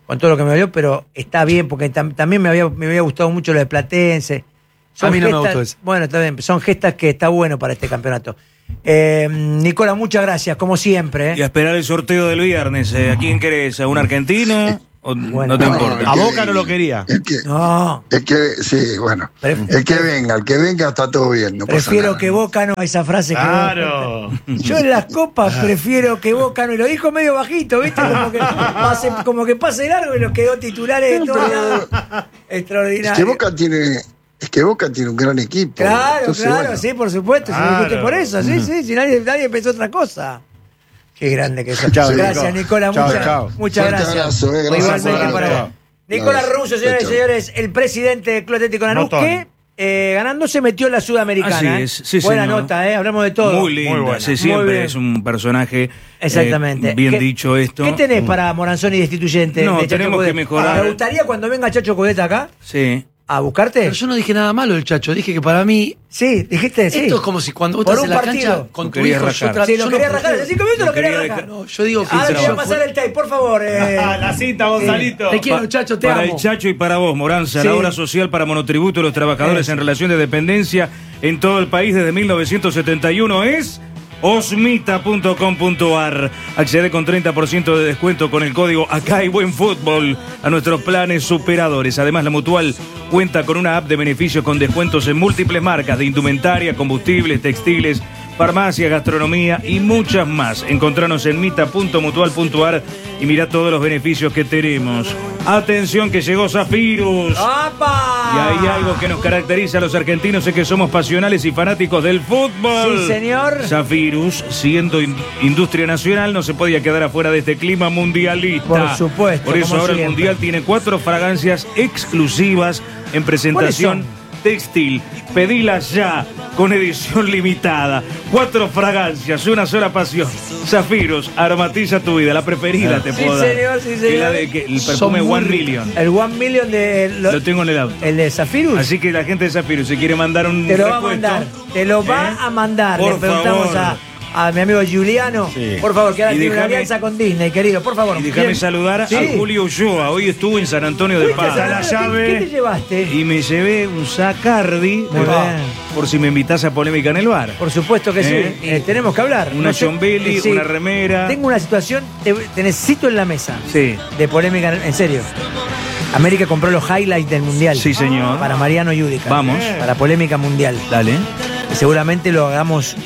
con todo lo que me valió, pero está bien, porque tam- también me había, me había gustado mucho lo de Platense. A mí no me gestas- gustó eso. Bueno, está bien, son gestas que está bueno para este campeonato. Eh, Nicola, muchas gracias, como siempre. ¿eh? Y a esperar el sorteo del viernes. eh, ¿A quién querés? ¿A un argentino? ¿O Bueno, no te no, importa? A Boca no lo quería. El que, No, el que, sí, bueno. Pref- El que venga, el que venga está todo bien. No pasa prefiero nada. que Boca no, esa frase que Claro. yo en las copas prefiero que Boca no, y lo dijo medio bajito, ¿viste? Como que pase, como que pase largo y nos quedó titulares de todo lado. Es Extraordinario. que Boca tiene, es que Boca tiene un gran equipo. Claro, Entonces, claro, bueno, sí, por supuesto. Si lo dijiste Claro. por eso, sí, sí, si nadie, nadie pensó otra cosa. Qué grande que sos. Chao, Gracias, Nico. Nicola. Chao, muchas, chao. muchas Fuerte gracias. abrazo, eh, gracias Igualmente por para todo. vos. Nicola Gracias. Russo, señoras y Chao. señores, el presidente del Club Atlético Lanús, Notón. que eh, ganando se metió en la Sudamericana. Así ¿eh? es, sí, Buena señor. nota, ¿eh? Hablamos de todo. Muy linda, Muy buena. sí, Muy siempre bien. es un personaje. eh, Exactamente. bien ¿Qué- dicho esto. ¿Qué tenés para Moranzoni destituyente? No, de Chacho tenemos que Coudet? mejorar. Me gustaría cuando venga Chacho Coudet acá Sí. a buscarte. Pero yo no dije nada malo del Chacho, dije que para mí. Sí, dijiste sí. Esto es como si cuando vos Por estás un en la partido. cancha con Lo tu querías hijo. rajar. Yo tra- Sí, lo yo quería no- rajar. En cinco minutos Lo lo quería quería rajar. No, yo digo que. Ahora te voy a yo pasar fue- el tape, por favor. eh. La cinta, Gonzalito. Te quiero, Chacho, te Para amo. el Chacho y para vos, Moranza, Sí. la obra social para monotributo de los trabajadores Eso. en relación de dependencia en todo el país desde mil novecientos setenta y uno es osmita punto com punto ar. Accede con treinta por ciento de descuento con el código Acá hay buen fútbol a nuestros planes superadores. Además, la Mutual cuenta con una app de beneficios con descuentos en múltiples marcas de indumentaria, combustibles, textiles, farmacia, gastronomía y muchas más. Encontranos en mita punto mutual punto ar y mirá todos los beneficios que tenemos. Atención que llegó Zafirus. ¡Apa! Y hay algo que nos caracteriza a los argentinos, es que somos pasionales y fanáticos del fútbol. Sí, señor. Zafirus, siendo in- industria nacional, no se podía quedar afuera de este clima mundialista. Por supuesto, Por eso como ahora el siempre. Mundial tiene cuatro fragancias exclusivas en presentación ¿Cuáles textil. Pedilas ya con edición limitada. Cuatro fragancias, una sola pasión. Zafirus, aromatiza tu vida. La preferida te Sí, puedo dar. señor, sí, Que señor. la de que el Son perfume muy One ricos. Million. El One Million de. lo- Lo tengo en el auto. el de Zafirus. Así que la gente de Zafirus se quiere mandar un te lo va a repuesto. mandar. Te lo va ¿Eh? a mandar. Por Le preguntamos favor. a, a mi amigo Giuliano. Sí. Por favor, que ahora Y tiene una déjame- alianza con Disney, querido. Por favor. Y déjame Bien. saludar Sí. a Julio Ulloa. Hoy estuvo en San Antonio de ¿Fuiste a Paz. San Antonio? ¿Qué, qué te llevaste? Y me llevé un Sacardi. Muy eh, bien. Por si me invitas a polémica en el bar. Por supuesto que ¿Eh? sí. Eh, tenemos que hablar. Una sé- John Bailey, sí. una remera. Tengo una situación, te, te necesito en la mesa. Sí. De polémica, en serio. América compró los highlights del mundial. Sí, señor. Para Mariano Yudica. Vamos. Para polémica mundial. Dale. Y seguramente lo hagamos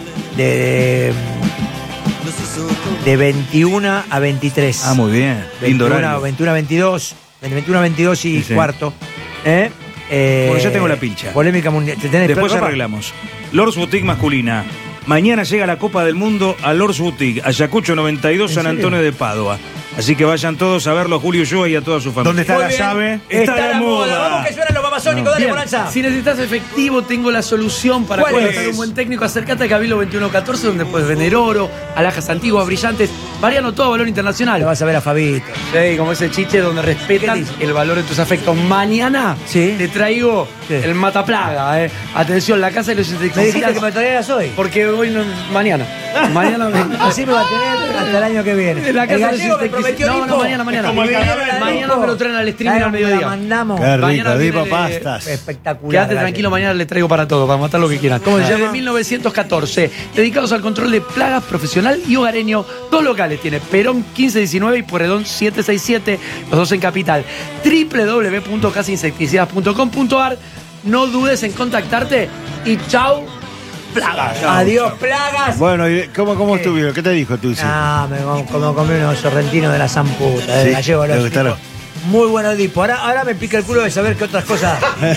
de. de veintiuno a veintitrés. Ah, muy bien. Lindo veintiuno, horario. veintiuno a veintidós. veintiuno a veintidós y Sí, sí. cuarto. ¿Eh? Eh, Bueno, ya tengo la pincha. Polémica mundial. ¿Te tenés Después ropa? arreglamos. Lords Boutique masculina. Mañana llega la Copa del Mundo a Lords Boutique, Ayacucho noventa y dos, ¿En San serio? Antonio de Padua. Así que vayan todos a verlo, Julio Ulloa y a toda su familia. ¿Dónde está Muy la bien. llave? Está la moda. Vamos que suenan los babasónicos. Dale, Bien, Moranza. si necesitas efectivo, tengo la solución para ¿Cuál contratar es? un buen técnico. Acércate a Cabildo veintiuno catorce, donde puedes vender oro, alhajas antiguas, brillantes, variando todo a valor Le internacional. vas a ver a Fabito. Sí, como ese chiche donde respetan ¿Qué dice? el valor de tus afectos. Mañana Sí. te traigo Sí. el mataplaga. Eh. Atención, la casa de los Me dijiste que me insecticidas. traeras hoy. Porque hoy no. Mañana. Mañana me. Así me va a tener hasta el año que viene. La El casa de los gallego me insecticidas. prometió No, Nico. no, mañana, mañana. Es como el carnaval, Mañana Nico. me lo traen al streaming Claro, al me la mediodía. mandamos. Qué Mañana rico, viene dipa de- pastas. Espectacular. Quédate Gallo. tranquilo, mañana le traigo para todo, para matar lo que quieran. ¿Cómo se Desde llama? mil novecientos catorce, dedicados al control de plagas profesional y hogareño. Dos locales tiene, Perón quince diecinueve y Pueyrredón siete sesenta y siete, los dos en Capital. doble u doble u doble u punto casa insecticidas punto com punto ar. No dudes en contactarte y chau, plagas. Adiós, plagas. Bueno, ¿y ¿cómo, cómo ¿Qué? estuvieron? ¿Qué te dijo tú? Sí. Ah, me como, como comí unos sorrentinos de la zamputa, de Sí, gallego. le los gustaron. tipos. Muy bueno Edipo. Ahora, ahora me pica el culo de saber qué otras cosas.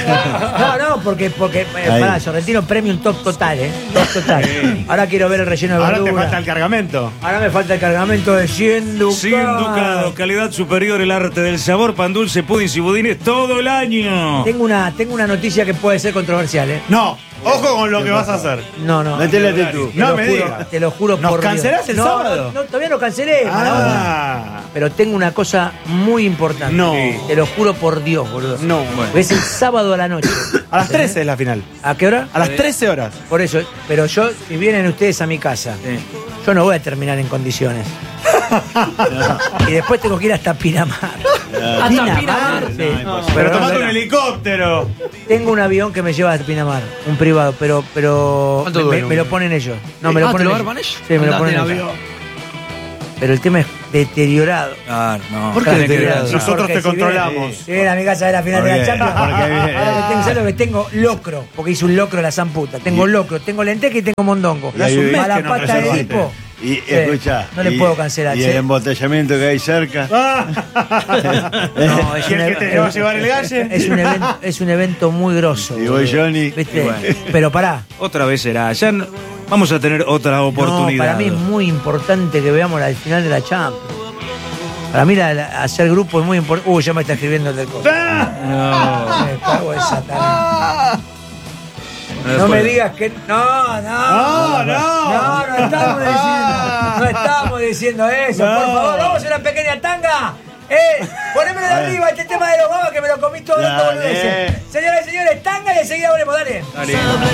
No, no, porque, porque eh, Ahí. pará, sorrentino premium top total, ¿eh? Top total. Ahora quiero ver el relleno de Ahora te verdura. falta el cargamento. Ahora me falta el cargamento de cien ducados. cien ducados, calidad superior, el arte del sabor, pan dulce, pudins y budines todo el año. Tengo una, tengo una noticia que puede ser controversial, ¿eh? No, ojo con lo que vas a hacer. No, no. Métele tú. Te No lo me juro, digas. Te lo juro ¿Nos por Dios. cancelás el No, sábado? No, no, todavía no cancelé, mala onda. Ah, Pero tengo una cosa muy importante. No. Te lo juro por Dios, boludo. no. Porque es el sábado a la noche. A las trece es la final. ¿A qué hora? A las trece horas. Por eso, pero yo, si vienen ustedes a mi casa, yo no voy a terminar en condiciones. Y después tengo que ir hasta Pinamar. Hasta Pinamar. Pinamar. Sí. No, imposible. Pero No, tomate no, un no. helicóptero. Tengo un avión que me lleva a Pinamar, un privado, pero, pero ¿Cuánto me, duele me lo un- ponen ellos. No, me lo Ah, ¿te ponen lo ellos. arman ellos? Sí, me lo Andate ponen en ellos. avión. Pero el tema es deteriorado. Ah, no. ¿Por qué Tenés que deteriorado? ver. Nosotros Porque te si viene- controlamos. Si viene a mi casa de la final de la Porque- Champions, porque viene- ahora que tengo, ¿sabes lo que tengo? Locro, porque hice un locro la zamputa. Tengo locro, tengo lenteja y tengo mondongo. Y hay un mes A la que no pata de reservaste. hipo. Y Sí, escucha. no le y- puedo cancelar, Y sí. el embotellamiento que hay cerca. No, es ¿Y un, el que te e- va a llevar el galle? es un evento, es un evento muy grosso. Y voy Johnny. ¿Viste? Y bueno. Pero pará. Otra vez será. Ya no- vamos a tener otra oportunidad. No, para mí es muy importante que veamos la final de la Champions. Para mí la- la- hacer grupo es muy importante. Uy, ya me está escribiendo el del coso. No. Me cago en Satanás. No después- me digas que. No, no. No, no. No, no estamos diciendo. No estamos diciendo eso. Por favor, vamos a hacer una pequeña tanga. Eh, ponémelo de arriba este tema de los babas que me lo comí todo dando Dale. boludeces. Señoras y señores, tanga y enseguida volvemos, dale. Dale.